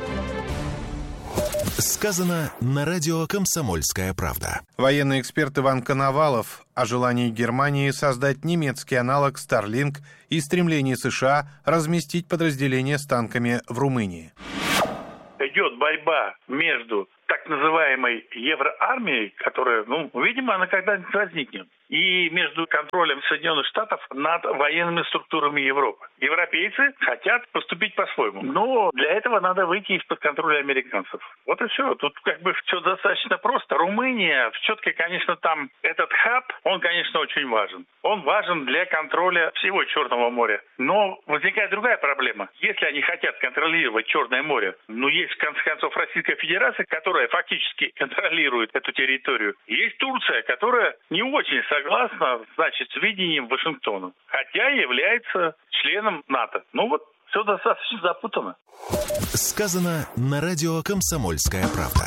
Сказано на радио «Комсомольская правда». Военный эксперт Иван Коновалов о желании Германии создать немецкий аналог Starlink и стремлении США разместить подразделения с танками в Румынии. Идет борьба между так называемой евроармией, которая, ну, видимо, она когда-нибудь возникнет, и между контролем Соединенных Штатов над военными структурами Европы. Европейцы хотят поступить по-своему, но для этого надо выйти из-под контроля американцев. Вот и все. Тут как бы все достаточно просто. Румыния, все-таки, конечно, там этот хаб, он, конечно, очень важен. Он важен для контроля всего Черного моря. Но возникает другая проблема. Если они хотят контролировать Черное море, ну, есть, в конце концов, Российская Федерация, которая фактически контролирует эту территорию. Есть Турция, которая не очень согласна, значит, с видением Вашингтона, хотя является членом НАТО. Ну вот, все достаточно запутано. Сказано на радио «Комсомольская правда».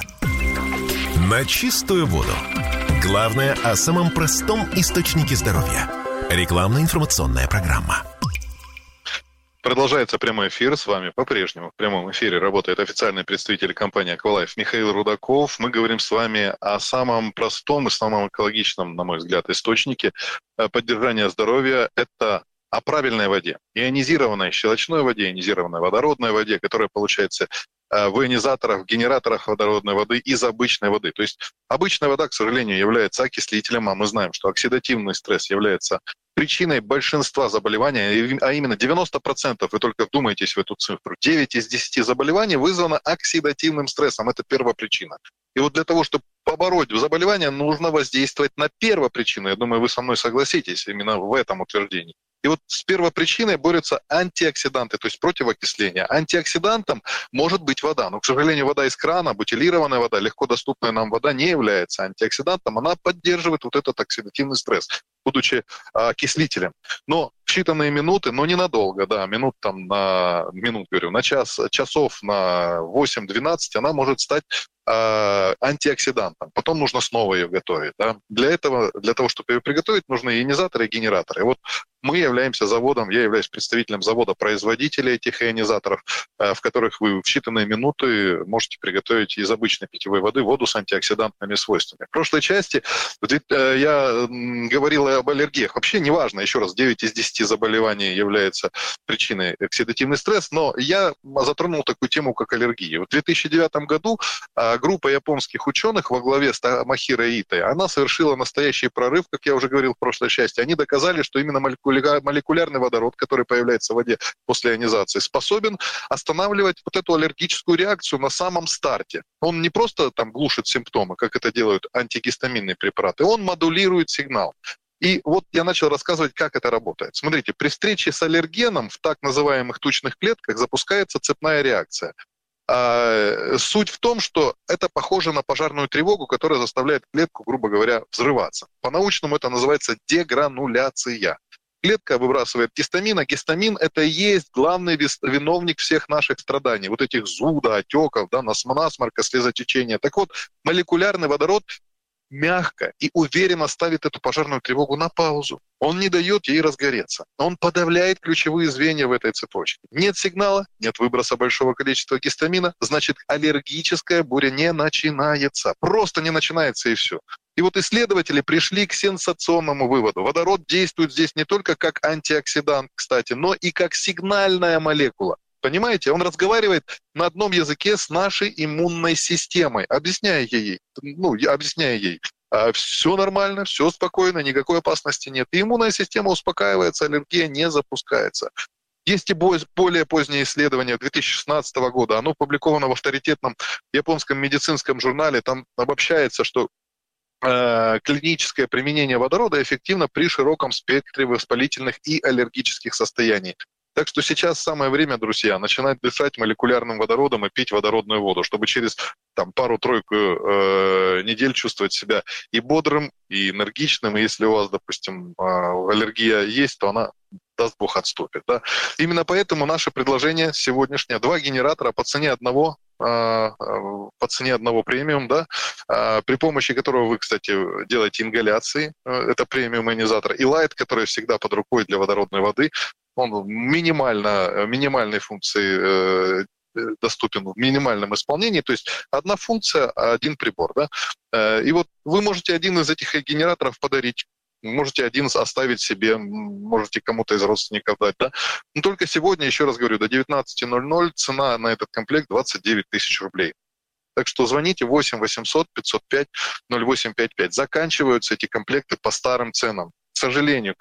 На чистую воду. Главное о самом простом источнике здоровья. Рекламно-информационная программа. Продолжается прямой эфир. С вами по-прежнему в прямом эфире работает официальный представитель компании «Аквалайф» Михаил Рудаков. Мы говорим с вами о самом простом и самом экологичном, на мой взгляд, источнике поддержания здоровья. Это о правильной воде. Ионизированной щелочной воде, ионизированной водородной воде, которая получается в ионизаторах, в генераторах водородной воды из обычной воды. То есть обычная вода, к сожалению, является окислителем, а мы знаем, что оксидативный стресс является причиной большинства заболеваний, а именно девяносто процентов, вы только вдумайтесь в эту цифру, девять из десяти заболеваний вызвано оксидативным стрессом. Это первопричина. И вот для того, чтобы побороть заболевание, нужно воздействовать на первопричину. Я думаю, вы со мной согласитесь именно в этом утверждении. И вот с первопричиной борются антиоксиданты, то есть против окисления. Антиоксидантом может быть вода, но, к сожалению, вода из крана, бутилированная вода, легко доступная нам вода не является антиоксидантом. Она поддерживает вот этот оксидативный стресс, будучи окислителем. Но в считанные минуты, но ненадолго, да, минут там на, минут, говорю, на час, часов на восемь-двенадцать она может стать э, антиоксидантом. Потом нужно снова ее готовить, да. Для этого, для того, чтобы ее приготовить, нужны ионизаторы и генераторы. И вот мы являемся заводом, я являюсь представителем завода-производителя этих ионизаторов, э, в которых вы в считанные минуты можете приготовить из обычной питьевой воды воду с антиоксидантными свойствами. В прошлой части э, я говорил об аллергиях. Вообще неважно, еще раз, девять из десяти заболеваний является причиной оксидативный стресс, но я затронул такую тему, как аллергия. В две тысячи девятом году группа японских ученых во главе с Тамахиро Итой, она совершила настоящий прорыв, как я уже говорил в прошлой части. Они доказали, что именно молекулярный водород, который появляется в воде после ионизации, способен останавливать вот эту аллергическую реакцию на самом старте. Он не просто там глушит симптомы, как это делают антигистаминные препараты, он модулирует сигнал. И вот я начал рассказывать, как это работает. Смотрите, при встрече с аллергеном в так называемых тучных клетках запускается цепная реакция. А, суть в том, что это похоже на пожарную тревогу, которая заставляет клетку, грубо говоря, взрываться. По-научному это называется дегрануляция. Клетка выбрасывает гистамин, а гистамин – это и есть главный виновник всех наших страданий. Вот этих зуда, отеков, да, насморка, слезотечения. Так вот, молекулярный водород мягко и уверенно ставит эту пожарную тревогу на паузу. Он не дает ей разгореться. Он подавляет ключевые звенья в этой цепочке. Нет сигнала, нет выброса большого количества гистамина, значит, аллергическая буря не начинается. Просто не начинается, и все. И вот исследователи пришли к сенсационному выводу. Водород действует здесь не только как антиоксидант, кстати, но и как сигнальная молекула. Понимаете, он разговаривает на одном языке с нашей иммунной системой, объясняя ей, ну, объясняя ей, а, все нормально, все спокойно, никакой опасности нет. И иммунная система успокаивается, аллергия не запускается. Есть и более позднее исследование две тысячи шестнадцатого года, оно опубликовано в авторитетном японском медицинском журнале, там обобщается, что э, клиническое применение водорода эффективно при широком спектре воспалительных и аллергических состояний. Так что сейчас самое время, друзья, начинать дышать молекулярным водородом и пить водородную воду, чтобы через там, пару-тройку э, недель чувствовать себя и бодрым, и энергичным. И если у вас, допустим, э, аллергия есть, то она, даст Бог, отступит. Да? Именно поэтому наше предложение сегодняшнее. Два генератора по цене одного, э, по цене одного премиум, да, э, при помощи которого вы, кстати, делаете ингаляции. Э, это премиум-ионизатор. И лайт, который всегда под рукой для водородной воды. Он минимально, минимальной функции э, доступен в минимальном исполнении, то есть одна функция, один прибор. Да? Э, и вот вы можете один из этих генераторов подарить, можете один оставить себе, можете кому-то из родственников дать. Да? Но только сегодня, еще раз говорю, до девятнадцати ноль-ноль цена на этот комплект двадцать девять тысяч рублей. Так что звоните восемь восемьсот пятьсот пять ноль восемь пять пять. Заканчиваются эти комплекты по старым ценам. К сожалению,